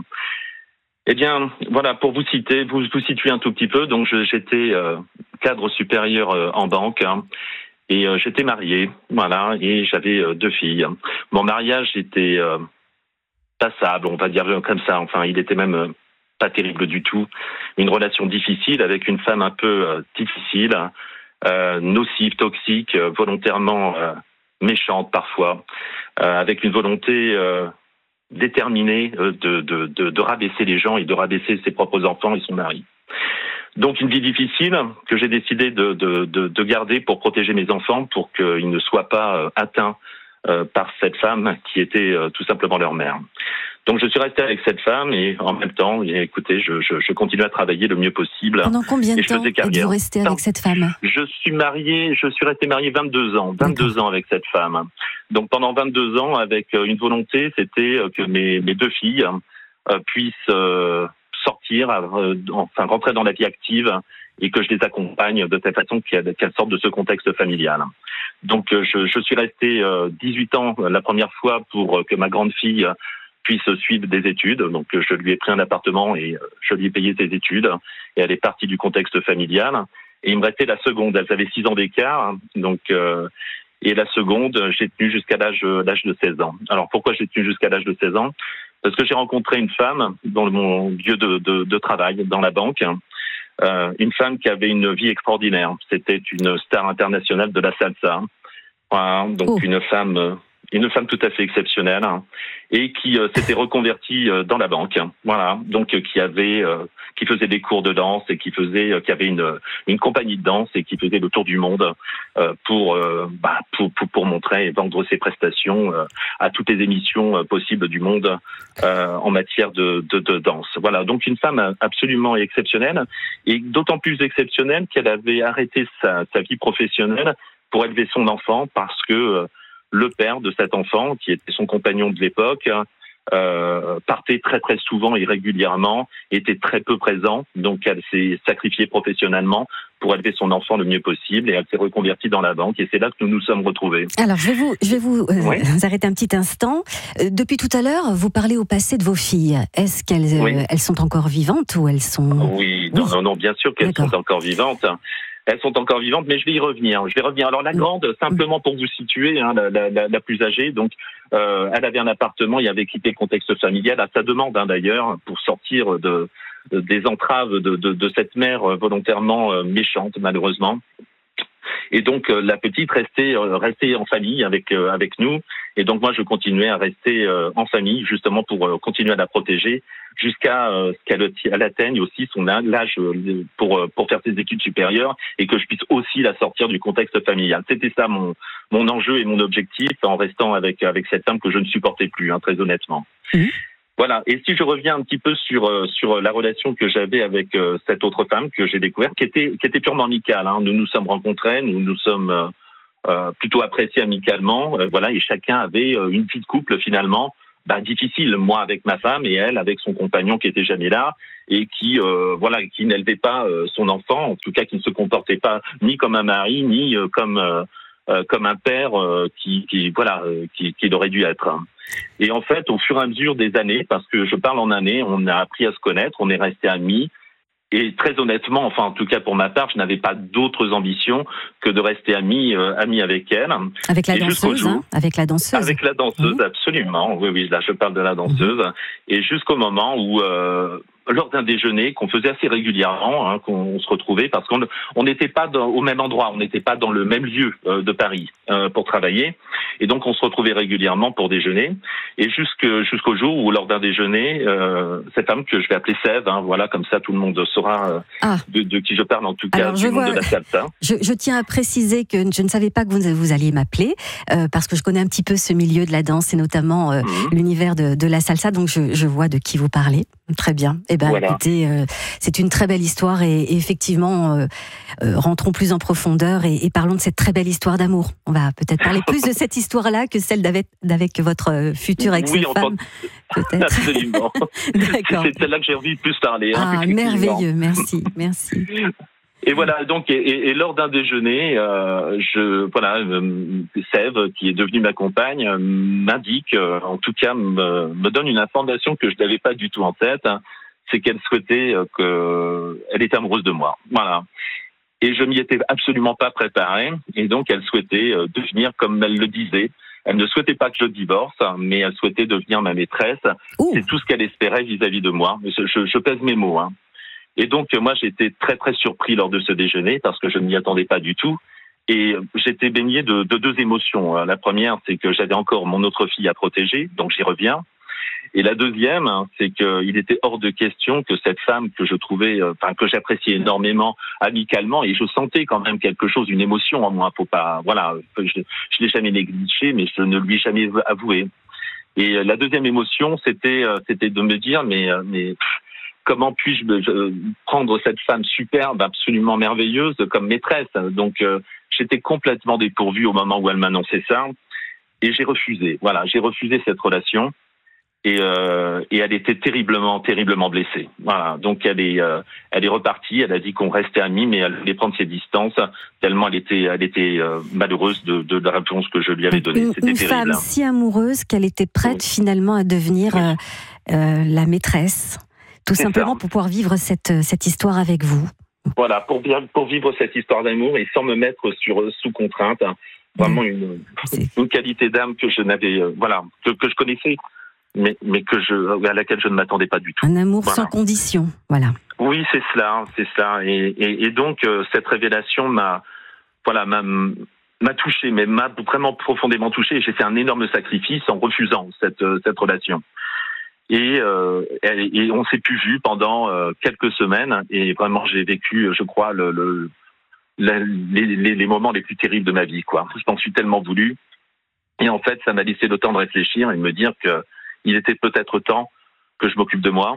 Eh bien, voilà, pour vous citer, vous vous situez un tout petit peu, donc je, j'étais euh, cadre supérieur euh, en banque, hein, et euh, j'étais marié, voilà, et j'avais euh, deux filles. Mon mariage était euh, passable, on va dire comme ça, enfin, il était même... Euh, pas terrible du tout, une relation difficile avec une femme un peu euh, difficile, euh, nocive, toxique, euh, volontairement euh, méchante parfois, euh, avec une volonté euh, déterminée euh, de, de, de, de rabaisser les gens et de rabaisser ses propres enfants et son mari. Donc une vie difficile que j'ai décidé de, de, de, de garder pour protéger mes enfants, pour qu'ils ne soient pas euh, atteints euh, par cette femme qui était euh, tout simplement leur mère. Donc je suis resté avec cette femme et en même temps, écoutez, je, je, je continue à travailler le mieux possible. Pendant combien de temps êtes-vous resté avec cette femme? Je suis marié, je suis resté marié vingt-deux ans, vingt-deux D'accord. ans avec cette femme. Donc pendant vingt-deux ans, avec une volonté, c'était que mes, mes deux filles euh, puissent euh, sortir, euh, enfin rentrer dans la vie active, et que je les accompagne de telle façon qu'elles, qu'elles sortent de ce contexte familial. Donc je, je suis resté euh, dix-huit ans la première fois pour que ma grande fille puisse suivre des études. Donc, je lui ai pris un appartement et je lui ai payé ses études. Et elle est partie du contexte familial. Et il me restait la seconde. Elles avaient six ans d'écart. Donc, euh, et la seconde, j'ai tenu jusqu'à l'âge, l'âge de seize ans. Alors, pourquoi j'ai tenu jusqu'à l'âge de seize ans? Parce que j'ai rencontré une femme dans mon lieu de, de, de travail, dans la banque. Euh, une femme qui avait une vie extraordinaire. C'était une star internationale de la salsa. Voilà, donc, oh. une femme... Une femme tout à fait exceptionnelle, hein, et qui euh, s'était reconvertie euh, dans la banque. Hein, voilà, donc euh, qui avait, euh, qui faisait des cours de danse et qui faisait, euh, qui avait une une compagnie de danse et qui faisait le tour du monde euh, pour, euh, bah, pour pour pour montrer et vendre ses prestations euh, à toutes les émissions euh, possibles du monde euh, en matière de, de de danse. Voilà, donc une femme absolument exceptionnelle, et d'autant plus exceptionnelle qu'elle avait arrêté sa sa vie professionnelle pour élever son enfant, parce que euh, le père de cet enfant, qui était son compagnon de l'époque, euh, partait très très souvent et régulièrement, était très peu présente, donc elle s'est sacrifiée professionnellement pour élever son enfant le mieux possible et elle s'est reconvertie dans la banque et c'est là que nous nous sommes retrouvés. Alors je vais vous, je vais vous, euh, oui. vous arrêter un petit instant. Euh, depuis tout à l'heure, vous parlez au passé de vos filles. Est-ce qu'elles oui. euh, elles sont encore vivantes ou elles sont... Oui, non, oui. non, non, bien sûr qu'elles D'accord. sont encore vivantes. Elles sont encore vivantes, mais je vais y revenir. Je vais revenir. Alors la grande, simplement pour vous situer, hein, la, la, la plus âgée, donc euh, elle avait un appartement, il avait quitté le contexte familial à sa demande hein, d'ailleurs pour sortir de, de des entraves de, de, de cette mère volontairement euh, méchante malheureusement. Et donc euh, la petite restait euh, restait en famille avec euh, avec nous. Et donc moi je continuais à rester euh, en famille justement pour euh, continuer à la protéger jusqu'à euh, ce qu'elle elle atteigne aussi son âge euh, pour euh, pour faire ses études supérieures et que je puisse aussi la sortir du contexte familial. C'était ça mon mon enjeu et mon objectif en restant avec avec cette femme que je ne supportais plus hein, très honnêtement. Mmh. Voilà. Et si je reviens un petit peu sur euh, sur la relation que j'avais avec euh, cette autre femme que j'ai découverte, qui était qui était purement amicale. Hein. Nous nous sommes rencontrés, nous nous sommes euh, euh, plutôt appréciés amicalement. Euh, voilà. Et chacun avait euh, une vie de couple finalement, bah, difficile. Moi avec ma femme et elle avec son compagnon qui était jamais là et qui euh, voilà qui n'élevait pas euh, son enfant, en tout cas qui ne se comportait pas ni comme un mari ni euh, comme euh, Euh, comme un père euh, qui, qui voilà euh, qui, qui aurait dû être. Et en fait, au fur et à mesure des années, parce que je parle en années, on a appris à se connaître, on est restés amis. Et très honnêtement, enfin en tout cas pour ma part, je n'avais pas d'autres ambitions que de rester ami, euh, ami avec elle. Avec la et danseuse, hein, avec la danseuse. Avec la danseuse, mmh. absolument. Oui, oui, là je parle de la danseuse. Mmh. Et jusqu'au moment où, euh, lors d'un déjeuner qu'on faisait assez régulièrement, hein, qu'on se retrouvait, parce qu'on on n'était pas dans, au même endroit, on n'était pas dans le même lieu euh, de Paris euh, pour travailler. Et donc on se retrouvait régulièrement pour déjeuner. Et jusque, jusqu'au jour où, lors d'un déjeuner, euh, cette femme que je vais appeler Sève, hein, voilà, comme ça tout le monde saura euh, ah. de, de qui je parle en tout cas, Alors, du monde vois, de la salsa. Je, je tiens à préciser que je ne savais pas que vous, vous alliez m'appeler, euh, parce que je connais un petit peu ce milieu de la danse et notamment euh, mmh. l'univers de, de la salsa, donc je, je vois de qui vous parlez. Très bien. Eh ben, voilà. Écoutez, euh, c'est une très belle histoire et, et effectivement, euh, euh, rentrons plus en profondeur et, et parlons de cette très belle histoire d'amour. On va peut-être parler plus de cette histoire-là que celle d'avec, d'avec votre future ex-femme. Oui, peut-être. Absolument. D'accord. C'est celle-là que j'ai envie de plus parler. Ah, hein, merveilleux. Merci, merci. Et voilà, donc, et, et, et lors d'un déjeuner, euh, je, voilà, euh, Sève, qui est devenue ma compagne, euh, m'indique, euh, en tout cas, me, me donne une information que je n'avais pas du tout en tête, hein, c'est qu'elle souhaitait euh, que, elle était amoureuse de moi. Voilà. Et je m'y étais absolument pas préparé, et donc elle souhaitait euh, devenir, comme elle le disait, elle ne souhaitait pas que je divorce, mais elle souhaitait devenir ma maîtresse. Ouh. C'est tout ce qu'elle espérait vis-à-vis de moi. Je, je, je pèse mes mots, hein. Et donc, moi, j'étais très, très surpris lors de ce déjeuner parce que je ne m'y attendais pas du tout. Et j'étais baigné de, de deux émotions. La première, c'est que j'avais encore mon autre fille à protéger, donc j'y reviens. Et la deuxième, c'est qu'il était hors de question que cette femme que je trouvais, enfin, que j'appréciais énormément amicalement, et je sentais quand même quelque chose, une émotion en moi. Faut pas, voilà, je, je l'ai jamais négligé, mais je ne lui ai jamais avoué. Et la deuxième émotion, c'était, c'était de me dire, mais, mais, comment puis-je prendre cette femme superbe, absolument merveilleuse, comme maîtresse? Donc, euh, j'étais complètement dépourvu au moment où elle m'annonçait ça. Et j'ai refusé. Voilà, j'ai refusé cette relation. Et, euh, et elle était terriblement, terriblement blessée. Voilà. Donc, elle est, euh, elle est repartie. Elle a dit qu'on restait amis, mais elle voulait prendre ses distances, tellement elle était, elle était euh, malheureuse de, de la réponse que je lui avais donnée. C'était une terrible. Une femme si amoureuse qu'elle était prête oui. finalement à devenir euh, euh, la maîtresse. Tout c'est simplement ça. Pour pouvoir vivre cette, cette histoire avec vous. Voilà, pour, pour vivre cette histoire d'amour et sans me mettre sur, sous contrainte. Hein, vraiment mmh. une, une qualité d'âme que je n'avais, euh, voilà, que, que je connaissais, mais, mais que je, à laquelle je ne m'attendais pas du tout. Un amour voilà. sans condition, voilà. Oui, c'est cela, c'est cela. Et, et, et donc, euh, cette révélation m'a, voilà, m'a, m'a touché, mais m'a vraiment profondément touché. Et j'ai fait un énorme sacrifice en refusant cette, cette relation. Et, euh, et on s'est plus vu pendant euh, quelques semaines et vraiment j'ai vécu, je crois, le, le, la, les, les, les moments les plus terribles de ma vie, quoi. Je m'en suis tellement voulu et en fait ça m'a laissé le temps de réfléchir et de me dire que il était peut-être temps que je m'occupe de moi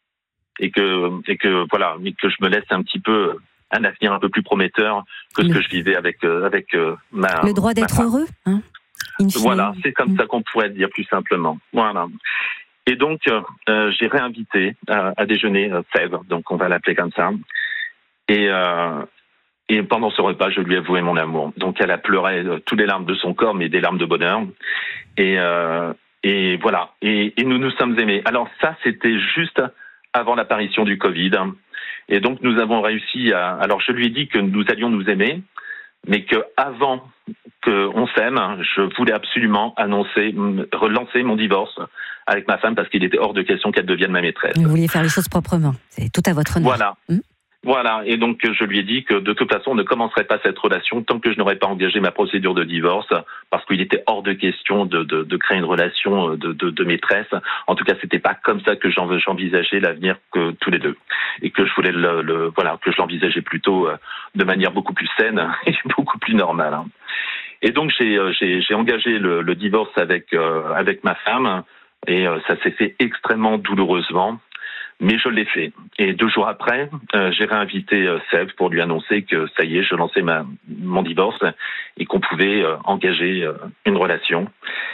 et que et que voilà, mais que je me laisse un petit peu un avenir un peu plus prometteur que ce le... que je vivais avec euh, avec euh, ma le droit d'être heureux, hein. Voilà, c'est comme ça qu'on pourrait dire plus simplement. Voilà. Et donc, euh, j'ai réinvité à, à déjeuner euh, Sève, donc on va l'appeler comme ça. Et, euh, et pendant ce repas, je lui ai avoué mon amour. Donc, elle a pleuré euh, toutes les larmes de son corps, mais des larmes de bonheur. Et, euh, et voilà. Et, et nous nous sommes aimés. Alors ça, c'était juste avant l'apparition du Covid. Et donc, nous avons réussi à... Alors, je lui ai dit que nous allions nous aimer, mais qu'avant qu'on s'aime, je voulais absolument annoncer, relancer mon divorce avec ma femme parce qu'il était hors de question qu'elle devienne ma maîtresse. Vous vouliez faire les choses proprement. C'est tout à votre honneur. Voilà. Mmh. Voilà. Et donc, je lui ai dit que de toute façon, on ne commencerait pas cette relation tant que je n'aurais pas engagé ma procédure de divorce parce qu'il était hors de question de, de, de créer une relation de, de, de maîtresse. En tout cas, c'était pas comme ça que j'envisageais l'avenir que tous les deux. Et que je voulais le, le voilà, que je l'envisageais plutôt de manière beaucoup plus saine et beaucoup plus normale. Et donc, j'ai, j'ai, j'ai engagé le, le divorce avec, euh, avec ma femme et euh, ça s'est fait extrêmement douloureusement. Mais je l'ai fait. Et deux jours après, euh, j'ai réinvité euh, Sève pour lui annoncer que ça y est, je lançais ma, mon divorce et qu'on pouvait euh, engager euh, une relation.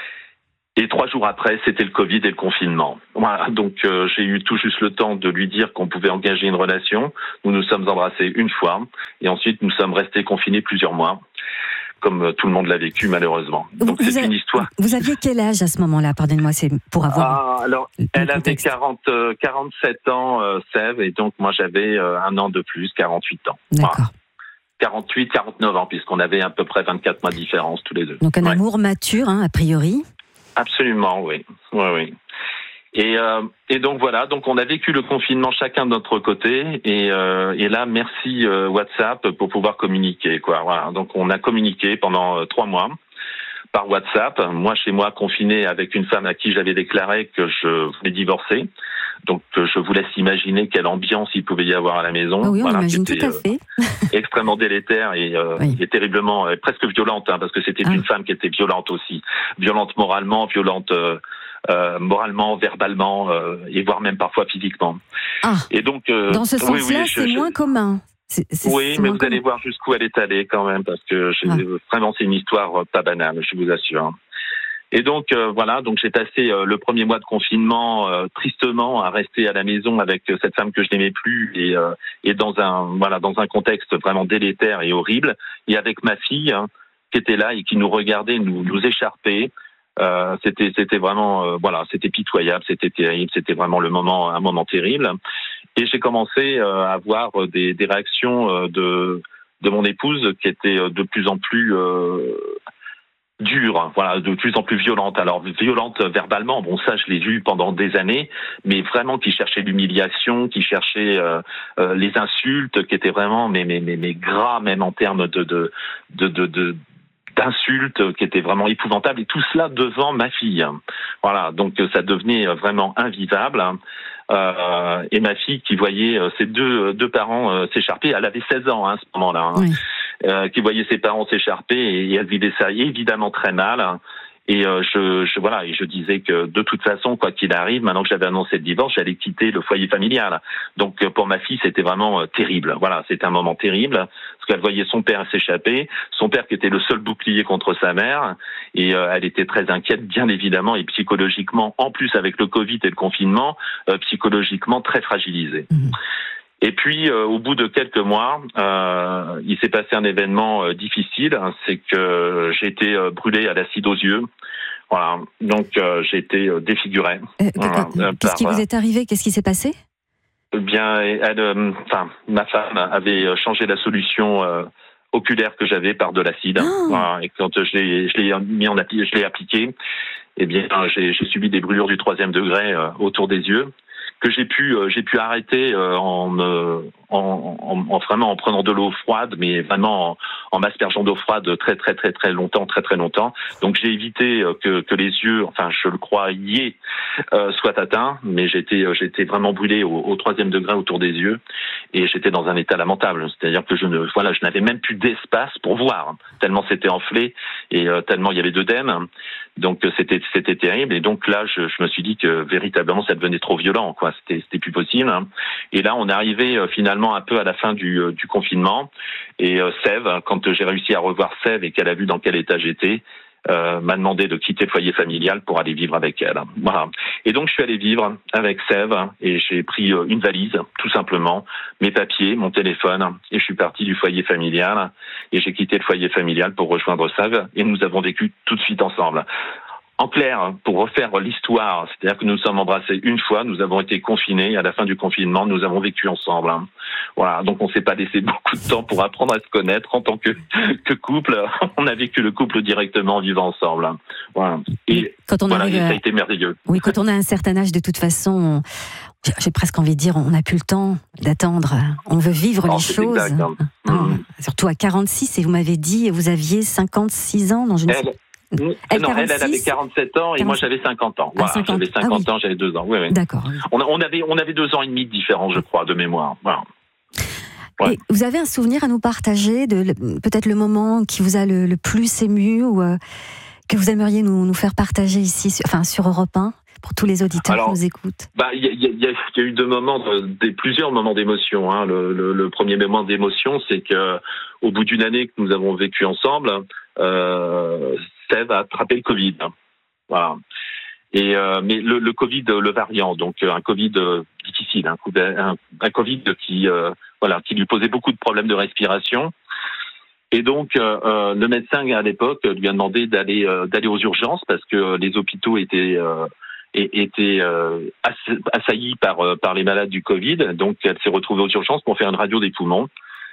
Et trois jours après, c'était le Covid et le confinement. Voilà, donc euh, j'ai eu tout juste le temps de lui dire qu'on pouvait engager une relation. Nous nous sommes embrassés une fois et ensuite nous sommes restés confinés plusieurs mois, comme tout le monde l'a vécu malheureusement. Donc vous c'est avez, une histoire. Vous aviez quel âge à ce moment-là? Pardonnez-moi, c'est pour avoir. Ah, alors, elle avait quarante, euh, quarante-sept ans, euh, Sève, et donc moi j'avais euh, un an de plus, quarante-huit ans. D'accord. Voilà. quarante-huit, quarante-neuf ans, puisqu'on avait à peu près vingt-quatre mois de différence tous les deux. Donc un ouais. amour mature, hein, a priori. Absolument, oui, oui, oui. Et, euh, et donc voilà, donc on a vécu le confinement chacun de notre côté, et, euh, et là merci euh, WhatsApp pour pouvoir communiquer, quoi. Voilà, donc on a communiqué pendant euh, trois mois par WhatsApp. Moi chez moi confiné avec une femme à qui j'avais déclaré que je voulais divorcer. Donc je vous laisse imaginer quelle ambiance il pouvait y avoir à la maison. Ah oui, on voilà, imagine tout à fait. Euh, extrêmement délétère et, euh, oui. et terriblement, euh, presque violente, hein, parce que c'était ah. une femme qui était violente aussi, violente moralement, violente euh, euh, moralement, verbalement, euh, et voire même parfois physiquement. Ah. Et donc euh, dans ce sens-là, oui, oui, c'est je, moins je... commun. C'est, c'est, oui, c'est mais vous commun. allez voir jusqu'où elle est allée quand même, parce que j'ai, ah. vraiment c'est une histoire pas banale, je vous assure. Et donc euh, voilà, donc j'ai passé euh, le premier mois de confinement euh, tristement à rester à la maison avec euh, cette femme que je n'aimais plus et, euh, et dans un voilà dans un contexte vraiment délétère et horrible. Et avec ma fille hein, qui était là et qui nous regardait nous nous écharper. Euh, c'était c'était vraiment euh, voilà c'était pitoyable, c'était terrible, c'était vraiment le moment un moment terrible. Et j'ai commencé euh, à avoir des, des réactions euh, de de mon épouse qui étaient de plus en plus euh, dure, voilà, de plus en plus violente. Alors violente verbalement, bon ça je l'ai vu pendant des années, mais vraiment qui cherchait l'humiliation, qui cherchait euh, euh, les insultes, qui étaient vraiment mais mais mais, mais gras même en termes de de de de, de d'insultes qui étaient vraiment épouvantables et tout cela devant ma fille. Voilà, donc ça devenait vraiment invivable. Euh, et ma fille qui voyait ses deux deux parents euh, s'écharper, elle avait seize ans hein, à ce moment-là. Hein. Oui. Euh, qui voyait ses parents s'écharper et elle vivait ça évidemment très mal. Et euh, je, je voilà, et je disais que de toute façon, quoi qu'il arrive, maintenant que j'avais annoncé le divorce, j'allais quitter le foyer familial. Donc pour ma fille, c'était vraiment euh, terrible. Voilà, c'était un moment terrible parce qu'elle voyait son père s'échapper, son père qui était le seul bouclier contre sa mère, et euh, elle était très inquiète, bien évidemment, et psychologiquement, en plus avec le Covid et le confinement, euh, psychologiquement très fragilisée. Mmh. Et puis, euh, au bout de quelques mois, euh, il s'est passé un événement euh, difficile, c'est que j'ai été euh, brûlé à l'acide aux yeux. Voilà, donc euh, j'ai été euh, défiguré. Euh, voilà, Qu'est-ce par, qui vous est arrivé? Qu'est-ce qui s'est passé? Eh bien, elle, euh, enfin, ma femme avait changé la solution euh, oculaire que j'avais par de l'acide. Oh. Voilà, et quand je l'ai, je l'ai mis en appli- je l'ai appliqué, eh bien, j'ai, j'ai subi des brûlures du troisième degré euh, autour des yeux, que j'ai pu euh, j'ai pu arrêter euh, en, euh, en, en en vraiment en prenant de l'eau froide, mais vraiment en, en m'aspergeant d'eau froide très très très très longtemps très très longtemps. Donc j'ai évité euh, que que les yeux, enfin je le croyais, euh, soient atteints, mais j'étais j'étais vraiment brûlé au, au troisième degré autour des yeux et j'étais dans un état lamentable. C'est-à-dire que je ne voilà je n'avais même plus d'espace pour voir tellement c'était enflé et euh, tellement il y avait d'œdème. Donc c'était c'était terrible et donc là je, je me suis dit que véritablement ça devenait trop violent quoi, c'était c'était plus possible. Et là on est arrivé euh, finalement un peu à la fin du euh, du confinement et euh, Sève, quand j'ai réussi à revoir Sève et qu'elle a vu dans quel état j'étais, euh, m'a demandé de quitter le foyer familial pour aller vivre avec elle. Voilà. Et donc je suis allé vivre avec Sève et j'ai pris une valise, tout simplement, mes papiers, mon téléphone, et je suis parti du foyer familial et j'ai quitté le foyer familial pour rejoindre Sève et nous avons vécu tout de suite ensemble. En clair, pour refaire l'histoire, c'est-à-dire que nous nous sommes embrassés une fois, nous avons été confinés, à la fin du confinement, nous avons vécu ensemble. Voilà, donc on s'est pas laissé beaucoup de temps pour apprendre à se connaître en tant que, que couple. On a vécu le couple directement en vivant ensemble. Voilà. Et quand on voilà, arrive, ça a été merveilleux. Oui, quand on a un certain âge, de toute façon, on, j'ai presque envie de dire, on n'a plus le temps d'attendre. On veut vivre oh, les choses. Exact, hein. Mmh. Surtout à quarante-six, et vous m'avez dit, vous aviez cinquante-six ans dans une... Elle... Elle, non, elle, elle avait quarante-sept ans et quarante... moi j'avais cinquante ans. Voilà, ah, cinquante... J'avais cinquante ah, oui. ans, j'avais deux ans. Oui, oui. D'accord. On, on, avait, on avait deux ans et demi de différence, je crois, de mémoire. Voilà. Ouais. Et vous avez un souvenir à nous partager de peut-être le moment qui vous a le, le plus ému ou euh, que vous aimeriez nous, nous faire partager ici, sur, enfin sur Europe un, pour tous les auditeurs Alors, qui nous écoutent. Bah, il y, y, y, y a eu deux moments, de, des, plusieurs moments d'émotion. Hein. Le, le, le premier moment d'émotion, c'est que au bout d'une année que nous avons vécu ensemble. Euh, Sève a attrapé le Covid. Voilà. Et euh, mais le, le Covid, le variant, donc un Covid euh, difficile, un, un, un Covid qui euh, voilà, qui lui posait beaucoup de problèmes de respiration. Et donc euh, le médecin à l'époque lui a demandé d'aller euh, d'aller aux urgences parce que les hôpitaux étaient euh, étaient euh, assaillis par par les malades du Covid. Donc elle s'est retrouvée aux urgences pour faire une radio des poumons.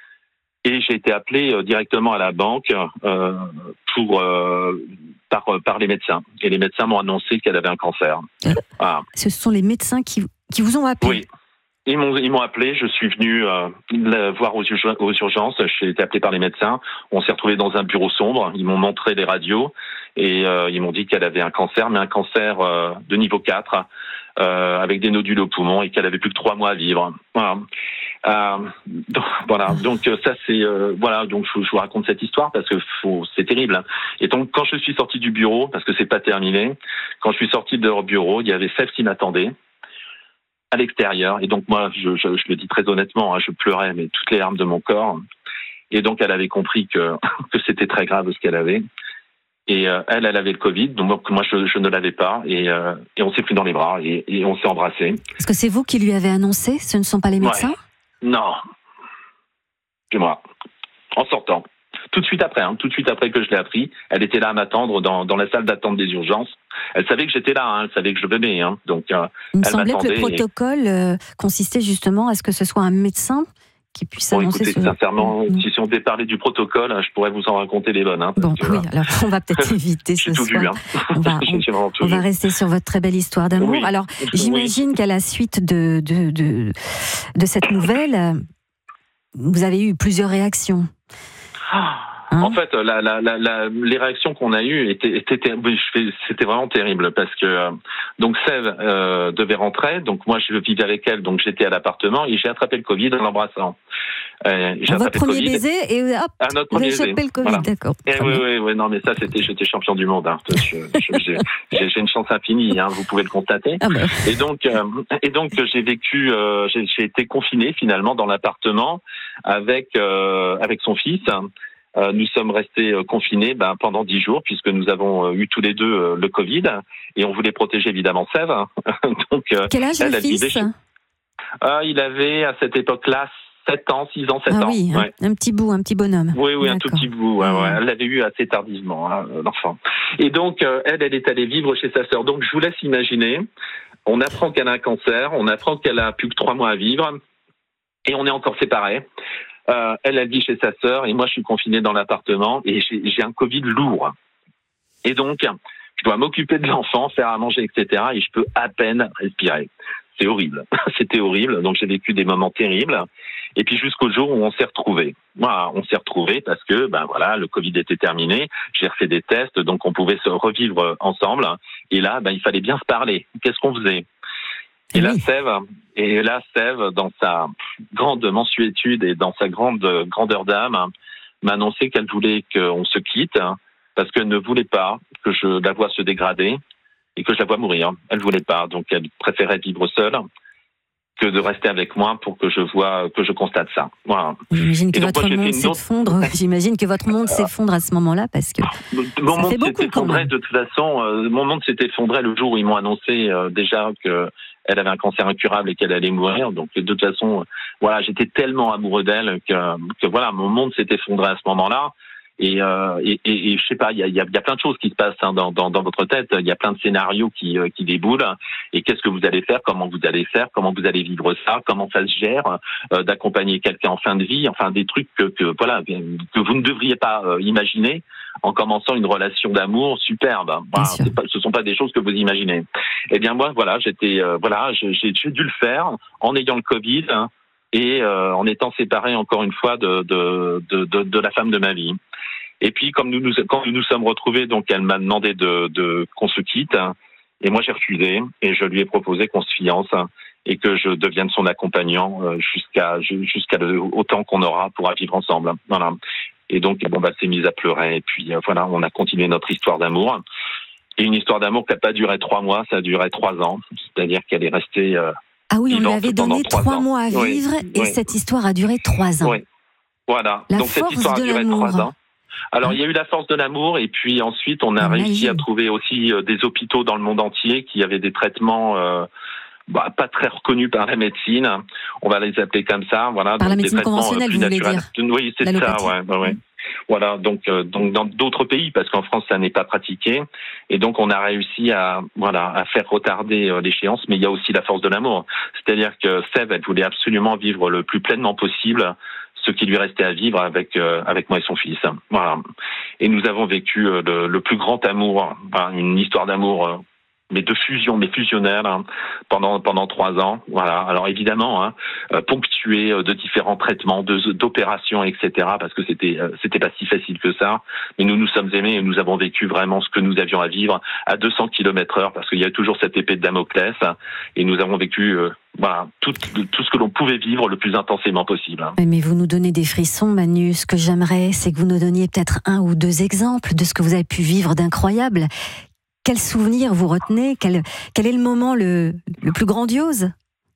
Et j'ai été appelé euh, directement à la banque euh, pour euh, par par les médecins. Et les médecins m'ont annoncé qu'elle avait un cancer. Voilà. Ce sont les médecins qui qui vous ont appelé. Oui. Ils m'ont ils m'ont appelé. Je suis venu euh, la voir aux, aux urgences. J'ai été appelé par les médecins. On s'est retrouvé dans un bureau sombre. Ils m'ont montré les radios et euh, ils m'ont dit qu'elle avait un cancer, mais un cancer euh, de niveau quatre. Euh, avec des nodules au poumon et qu'elle avait plus que trois mois à vivre. Voilà. Euh, donc, voilà. Donc ça c'est euh, voilà. Donc je, je vous raconte cette histoire parce que faut, c'est terrible. Et donc quand je suis sorti du bureau, parce que c'est pas terminé, quand je suis sorti de leur bureau, il y avait Sève qui m'attendait à l'extérieur. Et donc moi, je, je, je le dis très honnêtement, hein, je pleurais mais toutes les larmes de mon corps. Et donc elle avait compris que que c'était très grave ce qu'elle avait. Et euh, elle, elle avait le Covid, donc moi je, je ne l'avais pas, et, euh, et on s'est pris dans les bras et, et on s'est embrassés. Est-ce que c'est vous qui lui avez annoncé? Ce ne sont pas les médecins? Ouais. Non, c'est moi. En sortant, tout de suite après, hein, tout de suite après que je l'ai appris, elle était là à m'attendre dans, dans la salle d'attente des urgences. Elle savait que j'étais là, hein, elle savait que je venais, hein, donc euh, il me elle semblait que le et... protocole euh, consistait justement à ce que ce soit un médecin qui puisse bon, annoncer écoutez, ce... sincèrement, mmh. si on devait parler du protocole, je pourrais vous en raconter les bonnes. Hein, bon, que, oui, alors on va peut-être éviter ce soir. Vu, hein. On, va, on, on va rester sur votre très belle histoire d'amour. Oui. Alors, j'imagine oui. qu'à la suite de, de, de, de cette nouvelle, vous avez eu plusieurs réactions. Ah. Hein en fait, la, la, la, la, les réactions qu'on a eues étaient, étaient, c'était vraiment terrible parce que euh, donc Sève euh, devait rentrer, donc moi je vivais avec elle, donc j'étais à l'appartement et j'ai attrapé le Covid en l'embrassant. Euh, j'ai votre premier le baiser et hop, à notre vous avez chopé le Covid, voilà. D'accord. Et oui, oui, oui, non mais ça c'était, j'étais champion du monde. Hein. Je, je, j'ai, j'ai une chance infinie, hein, vous pouvez le constater. Ah ben. Et donc, euh, et donc j'ai vécu, euh, j'ai, j'ai été confiné finalement dans l'appartement avec euh, avec son fils. Euh, nous sommes restés euh, confinés ben, pendant dix jours puisque nous avons euh, eu tous les deux euh, le Covid et on voulait protéger évidemment Sève. Donc, euh, quel âge elle, le fils chez... euh, Il avait à cette époque-là sept ans, six ans, sept ah ans. Oui, ouais. un, un petit bout, un petit bonhomme. Oui, oui, D'accord. un tout petit bout. Ouais, ouais. Elle l'avait eu assez tardivement, hein, l'enfant. Et donc, euh, elle, elle est allée vivre chez sa sœur. Donc, je vous laisse imaginer. On apprend qu'elle a un cancer, on apprend qu'elle a plus que trois mois à vivre et on est encore séparés. Euh, elle, elle vit chez sa sœur et moi, je suis confiné dans l'appartement et j'ai, j'ai un Covid lourd. Et donc, je dois m'occuper de l'enfant, faire à manger, et cetera. Et je peux à peine respirer. C'est horrible. C'était horrible. Donc, j'ai vécu des moments terribles. Et puis, jusqu'au jour où on s'est retrouvés. Voilà, on s'est retrouvés parce que, ben voilà, le Covid était terminé. J'ai refait des tests, donc on pouvait se revivre ensemble. Et là, ben, il fallait bien se parler. Qu'est-ce qu'on faisait? Et là, Sève, et là, Sève, dans sa grande mansuétude et dans sa grande grandeur d'âme, m'a annoncé qu'elle voulait qu'on se quitte parce qu'elle ne voulait pas que je la voie se dégrader et que je la voie mourir. Elle voulait pas, donc elle préférait vivre seule. que de rester avec moi pour que je vois, que je constate ça. Voilà. J'imagine que Et donc, votre moi, j'ai monde fait une autre- s'effondre. J'imagine que votre monde s'effondre à ce moment-là parce que Mon ça monde fait beaucoup s'est quand effondré même. de toute façon. euh, mon monde s'est effondré le jour où ils m'ont annoncé euh, déjà que elle avait un cancer incurable et qu'elle allait mourir. Donc de toute façon, euh, voilà, j'étais tellement amoureux d'elle que, que voilà, mon monde s'est effondré à ce moment-là. Et, euh, et, et, et je sais pas, il y a, il y, a, il y a plein de choses qui se passent hein, dans, dans, dans votre tête. Il y a plein de scénarios qui, euh, qui déboulent. Et qu'est-ce que vous allez faire? Comment vous allez faire? Comment vous allez vivre ça? Comment ça se gère euh, d'accompagner quelqu'un en fin de vie? Enfin, des trucs que, que voilà que vous ne devriez pas euh, imaginer en commençant une relation d'amour superbe. Voilà, c'est pas, ce sont pas des choses que vous imaginez. Eh bien moi, voilà, j'étais, euh, voilà, j'ai, j'ai dû le faire en ayant le Covid. Hein, et euh, en étant séparé encore une fois de, de, de, de, de la femme de ma vie. Et puis, comme nous, nous, quand nous nous sommes retrouvés, donc elle m'a demandé de, de qu'on se quitte, et moi j'ai refusé, et je lui ai proposé qu'on se fiance et que je devienne son accompagnant jusqu'à jusqu'à le, autant qu'on aura pour vivre ensemble. Voilà. Et donc, bon, bah, s'est mise à pleurer, et puis voilà, on a continué notre histoire d'amour. Et une histoire d'amour qui n'a pas duré trois mois, ça a duré trois ans, c'est-à-dire qu'elle est restée. Euh, Ah oui, on lui avait donné trois mois à vivre oui, et oui. cette histoire a duré trois ans. Oui, voilà. La donc cette force histoire a de duré l'amour. trois ans. Alors il y a eu la force de l'amour et puis ensuite on a La réussi magie. à trouver aussi euh, des hôpitaux dans le monde entier qui avaient des traitements euh, bah, pas très reconnus par la médecine. On va les appeler comme ça. Voilà. Par la donc, des médecine traitements, conventionnelle, euh, plus vous voulez naturels. dire? Oui, c'est ça. L'allopathie. Ouais, ouais, ouais. Voilà, donc euh, donc dans d'autres pays parce qu'en France ça n'est pas pratiqué et donc on a réussi à voilà à faire retarder euh, l'échéance, mais il y a aussi la force de l'amour, c'est-à-dire que Sève elle voulait absolument vivre le plus pleinement possible ce qui lui restait à vivre avec euh, avec moi et son fils. Voilà, et nous avons vécu euh, le, le plus grand amour, enfin, une histoire d'amour. Euh, mais de fusion, mais fusionnelle, hein, pendant pendant trois ans. Voilà. Alors évidemment, hein, euh, ponctué de différents traitements, de, d'opérations, et cetera. Parce que c'était euh, c'était pas si facile que ça. Mais nous nous sommes aimés et nous avons vécu vraiment ce que nous avions à vivre à deux cents kilomètres heure, parce qu'il y a toujours cette épée de Damoclès. Hein, et nous avons vécu euh, voilà tout tout ce que l'on pouvait vivre le plus intensément possible. Hein. Mais vous nous donnez des frissons, Manu. Ce que j'aimerais, c'est que vous nous donniez peut-être un ou deux exemples de ce que vous avez pu vivre d'incroyable. Quel souvenir vous retenez? quel, quel est le moment le, le plus grandiose?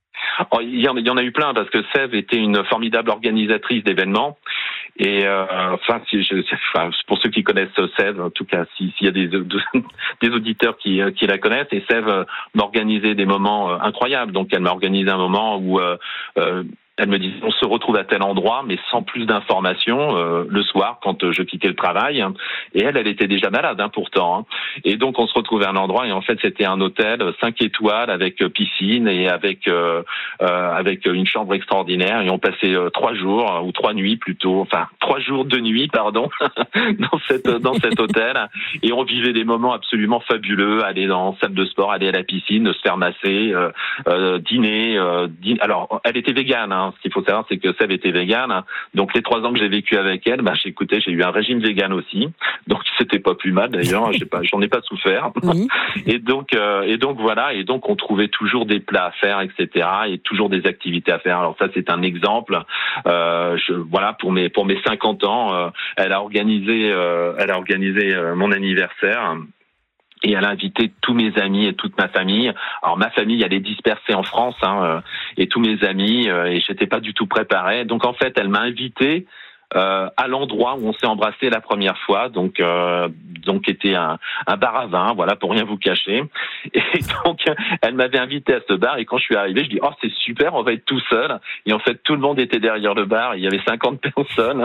Oh, il, y en, il y en a eu plein parce que Sève était une formidable organisatrice d'événements. Et euh, enfin, si je, enfin, pour ceux qui connaissent Sève, en tout cas, s'il si y a des, des auditeurs qui, qui la connaissent, et Sève m'organisait des moments incroyables. Donc, elle m'a organisé un moment où euh, euh, elle me disait on se retrouve à tel endroit, mais sans plus d'informations euh, le soir quand euh, je quittais le travail. Et elle, elle était déjà malade hein, pourtant. Hein. Et donc on se retrouvait à un endroit et en fait c'était un hôtel cinq étoiles avec euh, piscine et avec euh, euh, avec une chambre extraordinaire. Et on passait euh, trois jours euh, ou trois nuits plutôt, enfin trois jours de nuit pardon dans cette dans cet hôtel. Et on vivait des moments absolument fabuleux. Aller dans la salle de sport, aller à la piscine, se faire masser, euh, euh, dîner. Euh, dîner. Alors elle était végane. Hein. Ce qu'il faut savoir, c'est que Sève était végane. Donc, les trois ans que j'ai vécu avec elle, bah, j'ai écouté, j'ai eu un régime végane aussi. Donc, c'était pas plus mal d'ailleurs. J'ai pas, j'en ai pas souffert. Oui. Et donc, euh, et donc voilà. Et donc, on trouvait toujours des plats à faire, et cetera. Et toujours des activités à faire. Alors ça, c'est un exemple. Euh, je, voilà, pour mes pour mes cinquante ans, euh, elle a organisé, euh, elle a organisé euh, mon anniversaire. Et elle a invité tous mes amis et toute ma famille. Alors ma famille, elle est dispersée en France, hein, et tous mes amis, euh, et j'étais pas du tout préparé. Donc en fait, elle m'a invité euh, à l'endroit où on s'est embrassé la première fois. Donc euh, donc était un, un bar à vin, voilà, pour rien vous cacher. Et donc elle m'avait invité à ce bar. Et quand je suis arrivé, je dis oh c'est super, on va être tout seul. Et en fait tout le monde était derrière le bar. Il y avait cinquante personnes.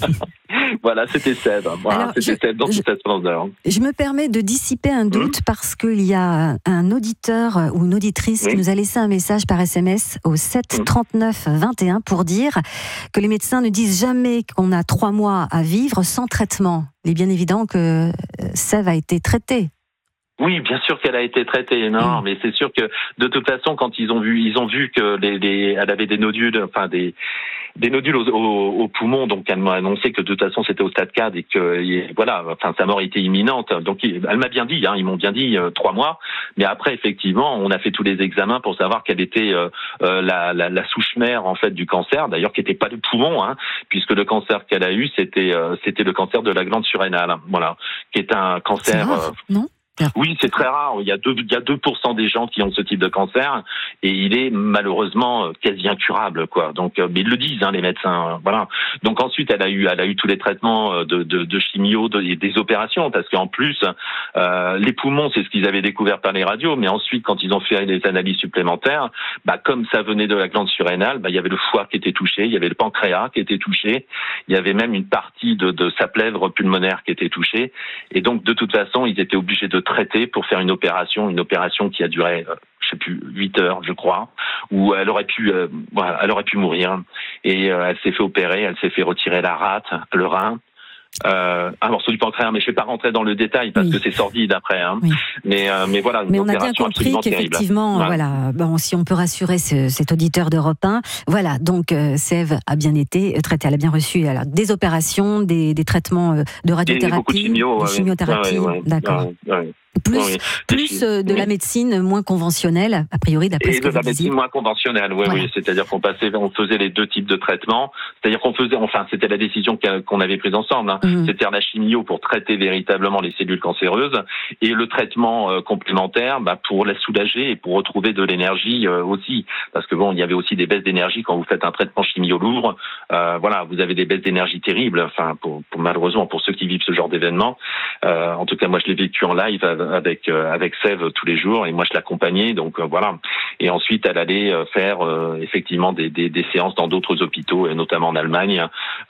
Voilà, c'était Sève. Voilà, Alors, c'était je, Sève dans toute cette splendeur. Je me permets de dissiper un doute mmh. parce qu'il y a un auditeur ou une auditrice oui. qui nous a laissé un message par S M S au sept trente-neuf vingt et un pour dire que les médecins ne disent jamais qu'on a trois mois à vivre sans traitement. Il est bien évident que Sève a été traitée. Oui, bien sûr qu'elle a été traitée. Non, mmh. mais c'est sûr que de toute façon, quand ils ont vu, ils ont vu que les, les, elle avait des nodules, enfin des des nodules au, au, au poumon, donc elle m'a annoncé que de toute façon c'était au stade quatre et que et voilà, enfin sa mort était imminente. Donc elle m'a bien dit, hein, ils m'ont bien dit euh, trois mois. Mais après effectivement, on a fait tous les examens pour savoir quelle était euh, euh, la, la, la souche mère en fait du cancer, d'ailleurs qui n'était pas le poumon, hein, puisque le cancer qu'elle a eu c'était euh, c'était le cancer de la glande surrénale, voilà, qui est un cancer. C'est rare, euh, non? Oui, c'est très rare. Il y a deux, il y a deux pour cent des gens qui ont ce type de cancer et il est malheureusement quasi incurable, quoi. Donc, mais ils le disent, hein, les médecins. Voilà. Donc ensuite, elle a eu, elle a eu tous les traitements de, de, de chimio et des opérations, parce qu'en plus, euh, les poumons, c'est ce qu'ils avaient découvert par les radios, mais ensuite, quand ils ont fait des analyses supplémentaires, bah, comme ça venait de la glande surrénale, bah, il y avait le foie qui était touché, il y avait le pancréas qui était touché, il y avait même une partie de, de sa plèvre pulmonaire qui était touchée, et donc de toute façon, ils étaient obligés de traiter pour faire une opération, une opération qui a duré, euh, je sais plus, huit heures, je crois, où elle aurait pu, euh, voilà, elle aurait pu mourir, et euh, elle s'est fait opérer, elle s'est fait retirer la rate, le rein. Euh, un morceau du pancréas, mais je ne vais pas rentrer dans le détail parce oui. que c'est sordide après. Hein. Oui. Mais, euh, mais voilà, une mais on a bien opération compris qu'effectivement, ouais. voilà, bon, si on peut rassurer ce, cet auditeur d'Europe un, voilà, donc euh, Sève a bien été traitée, elle a bien reçu alors, des opérations, des, des traitements euh, de radiothérapie, beaucoup de, chimio, de ouais, chimiothérapie, ouais, ouais, d'accord. Ouais, ouais. Plus, oui. plus euh, de la médecine moins conventionnelle, a priori, d'après et ce que de vous la médecine disiez. moins conventionnelle, oui, voilà. oui. C'est-à-dire qu'on passait, on faisait les deux types de traitements. C'est-à-dire qu'on faisait, enfin, c'était la décision qu'on avait prise ensemble. Hein. Mmh. C'était la chimio pour traiter véritablement les cellules cancéreuses et le traitement euh, complémentaire, bah, pour la soulager et pour retrouver de l'énergie euh, aussi. Parce que bon, il y avait aussi des baisses d'énergie quand vous faites un traitement chimio lourd. Euh, voilà, vous avez des baisses d'énergie terribles. Enfin, pour, pour malheureusement pour ceux qui vivent ce genre d'événement. Euh, en tout cas, moi, je l'ai vécu en live avec euh, avec Sève tous les jours et moi je l'accompagnais, donc euh, voilà. Et ensuite elle allait euh, faire euh, effectivement des, des, des séances dans d'autres hôpitaux et notamment en Allemagne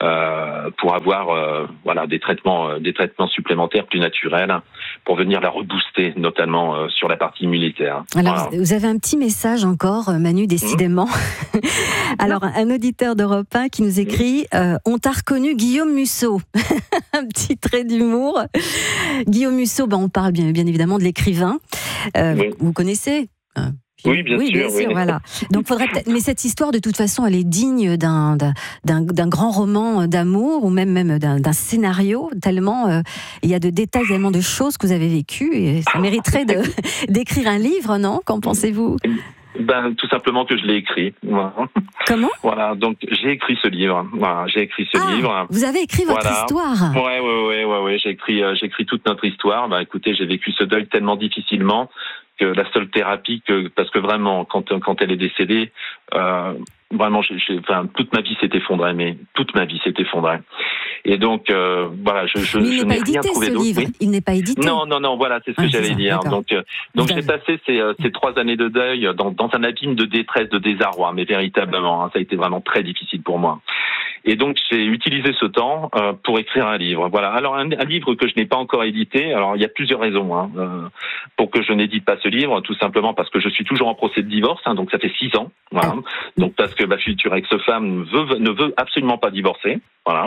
euh, pour avoir euh, voilà des traitements euh, des traitements supplémentaires plus naturels pour venir la rebooster, notamment euh, sur la partie immunitaire. Alors voilà. Vous avez un petit message encore, Manu, décidément. Mmh. Alors un auditeur d'Europe un qui nous écrit euh, on t'a reconnu Guillaume Musso. Un petit trait d'humour. Guillaume Musso, ben, on parle bien, bien évidemment de l'écrivain. Euh, oui. vous, vous connaissez hein, oui, bien oui, sûr. Bien sûr oui. voilà. Donc, faudrait mais cette histoire, de toute façon, elle est digne d'un, d'un, d'un grand roman d'amour ou même, même d'un, d'un scénario, tellement euh, il y a de détails, tellement de choses que vous avez vécues. Et ça mériterait de, d'écrire un livre, non ? Qu'en pensez-vous ? Ben, tout simplement que je l'ai écrit. Voilà. Comment ? Voilà, donc j'ai écrit ce livre. Voilà, j'ai écrit ce ah, livre. Vous avez écrit votre voilà. histoire ? Ouais, ouais, ouais, ouais, ouais. J'ai écrit, euh, j'ai écrit toute notre histoire. Ben, écoutez, j'ai vécu ce deuil tellement difficilement que la seule thérapie, que parce que vraiment, quand quand elle est décédée, euh, vraiment, j'ai, j'ai, enfin, toute ma vie s'est effondrée, mais toute ma vie s'est effondrée. Et donc, euh, voilà, je, je, mais il je n'est n'ai pas rien édité, trouvé ce d'autre. livre. Mais... Il n'est pas édité. Non, non, non, voilà, c'est ce que ah, j'allais c'est dire. D'accord. Donc, euh, donc j'ai passé ces, euh, ces trois années de deuil dans, dans un abîme de détresse, de désarroi, mais véritablement, hein, ça a été vraiment très difficile pour moi. Et donc, j'ai utilisé ce temps euh, pour écrire un livre. Voilà. Alors, un, un livre que je n'ai pas encore édité. Alors, il y a plusieurs raisons hein, euh, pour que je n'édite pas ce livre. Tout simplement parce que je suis toujours en procès de divorce. Hein, donc, ça fait six ans. Voilà. Donc, parce que ma future ex-femme veut, ne veut absolument pas divorcer. Voilà.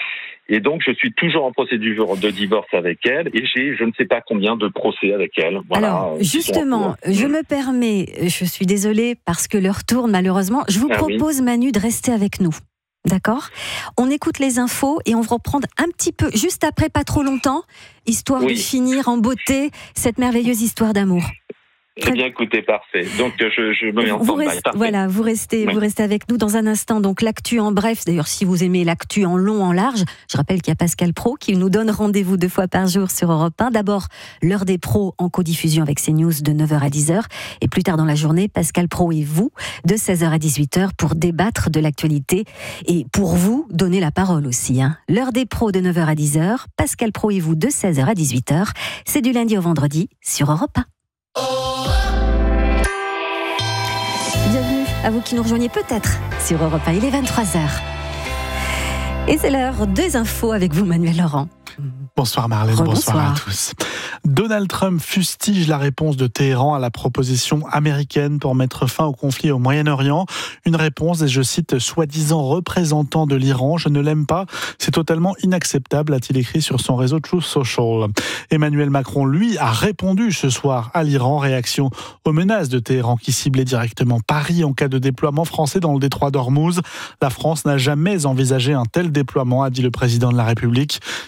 Et donc, je suis toujours en procédure de divorce avec elle et j'ai je ne sais pas combien de procès avec elle. Voilà, alors, justement, je me permets, je suis désolée parce que l'heure tourne malheureusement. Je vous ah, propose, oui. Manu, de rester avec nous. D'accord ? On écoute les infos et on va reprendre un petit peu, juste après, pas trop longtemps, histoire oui. de finir en beauté cette merveilleuse histoire d'amour. Très bien, écoutez, parfait. Donc, je, je me mets en forme. Voilà, vous restez, oui. vous restez avec nous dans un instant. Donc, l'actu en bref. D'ailleurs, si vous aimez l'actu en long, en large, je rappelle qu'il y a Pascal Praud qui nous donne rendez-vous deux fois par jour sur Europe un. D'abord, l'heure des pros en codiffusion avec CNews de neuf heures à dix heures. Et plus tard dans la journée, Pascal Praud et vous de seize heures à dix-huit heures pour débattre de l'actualité et pour vous donner la parole aussi. Hein. L'heure des pros de neuf heures à dix heures. Pascal Praud et vous de seize heures à dix-huit heures. C'est du lundi au vendredi sur Europe un. Bienvenue à vous qui nous rejoignez peut-être sur Europe un. Il est vingt-trois heures. Et c'est l'heure des infos avec vous, Manuel Laurent. Bonsoir Marlène, bonsoir. bonsoir à tous. Donald Trump fustige la réponse de Téhéran à la proposition américaine pour mettre fin au conflit au Moyen-Orient. Une réponse, et je cite, soi-disant représentant de l'Iran. Je ne l'aime pas, c'est totalement inacceptable, a-t-il écrit sur son réseau Truth Social. Emmanuel Macron, lui, a répondu ce soir à l'Iran, réaction aux menaces de Téhéran qui ciblait directement Paris en cas de déploiement français dans le détroit d'Ormuz. La France n'a jamais envisagé un tel déploiement, a dit le président de la République. Il évoque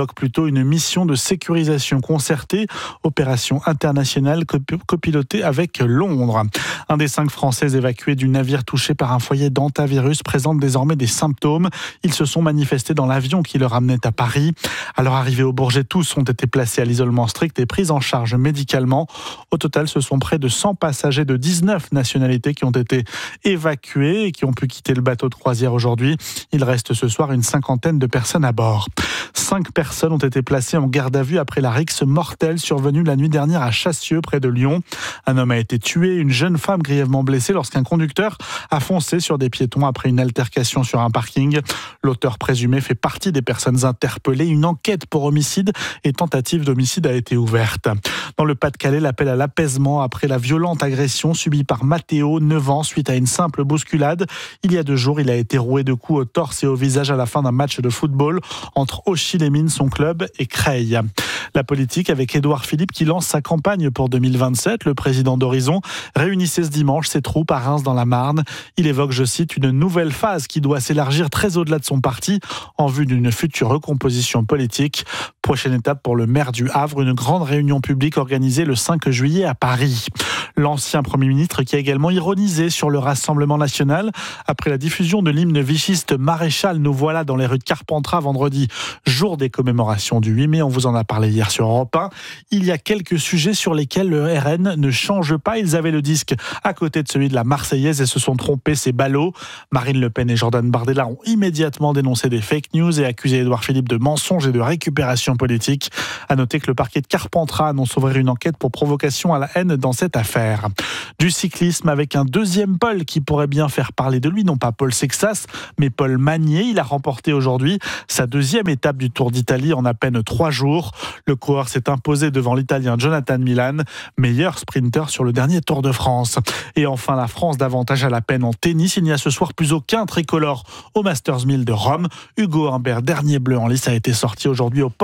évoque plutôt une mission de sécurisation concertée, opération internationale copilotée avec Londres. Un des cinq Français évacués du navire touché par un foyer d'hantavirus présente désormais des symptômes. Ils se sont manifestés dans l'avion qui le ramenait à Paris. À leur arrivée au Bourget, tous ont été placés à l'isolement strict et pris en charge médicalement. Au total, ce sont près de cent passagers de dix-neuf nationalités qui ont été évacués et qui ont pu quitter le bateau de croisière aujourd'hui. Il reste ce soir une cinquantaine de personnes à bord. Cinq personnes ont été placées en garde à vue après la rixe mortelle survenue la nuit dernière à Chassieux, près de Lyon. Un homme a été tué, une jeune femme grièvement blessée lorsqu'un conducteur a foncé sur des piétons après une altercation sur un parking. L'auteur présumé fait partie des personnes interpellées. Une enquête pour homicide et tentative d'homicide a été ouverte. Dans le Pas-de-Calais, l'appel à l'apaisement après la violente agression subie par Mathéo, neuf ans, suite à une simple bousculade. Il y a deux jours, il a été roué de coups au torse et au visage à la fin d'un match de football entre Auchy-les-Mines, son club, et Creil. La politique avec Édouard Philippe qui lance sa campagne pour deux mille vingt-sept. Le président d'Horizon réunissait ce dimanche ses troupes à Reims dans la Marne. Il évoque, je cite, une nouvelle phase qui doit s'élargir très au-delà de son parti en vue d'une future recomposition politique. Prochaine étape pour le maire du Havre, une grande réunion publique organisée le cinq juillet à Paris. L'ancien Premier ministre qui a également ironisé sur le Rassemblement national après la diffusion de l'hymne vichiste Maréchal, nous voilà dans les rues de Carpentras vendredi, jour des commémorations du huit mai. On vous en a parlé hier sur Europe un. Il y a quelques sujets sur lesquels le R N ne change pas. Ils avaient le disque à côté de celui de la Marseillaise et se sont trompés, ces ballots. Marine Le Pen et Jordan Bardella ont immédiatement dénoncé des fake news et accusé Édouard Philippe de mensonges et de récupération politique. À noter que le parquet de Carpentras annonce ouvrir une enquête pour provocation à la haine dans cette affaire. Du cyclisme avec un deuxième Paul qui pourrait bien faire parler de lui, non pas Paul Sexas, mais Paul Magnier. Il a remporté aujourd'hui sa deuxième étape du Tour d'Italie en à peine trois jours. Le coureur s'est imposé devant l'Italien Jonathan Milan, meilleur sprinter sur le dernier Tour de France. Et enfin, la France davantage à la peine en tennis. Il n'y a ce soir plus aucun tricolore au Masters mille de Rome. Hugo Humbert, dernier bleu en lice, a été sorti aujourd'hui au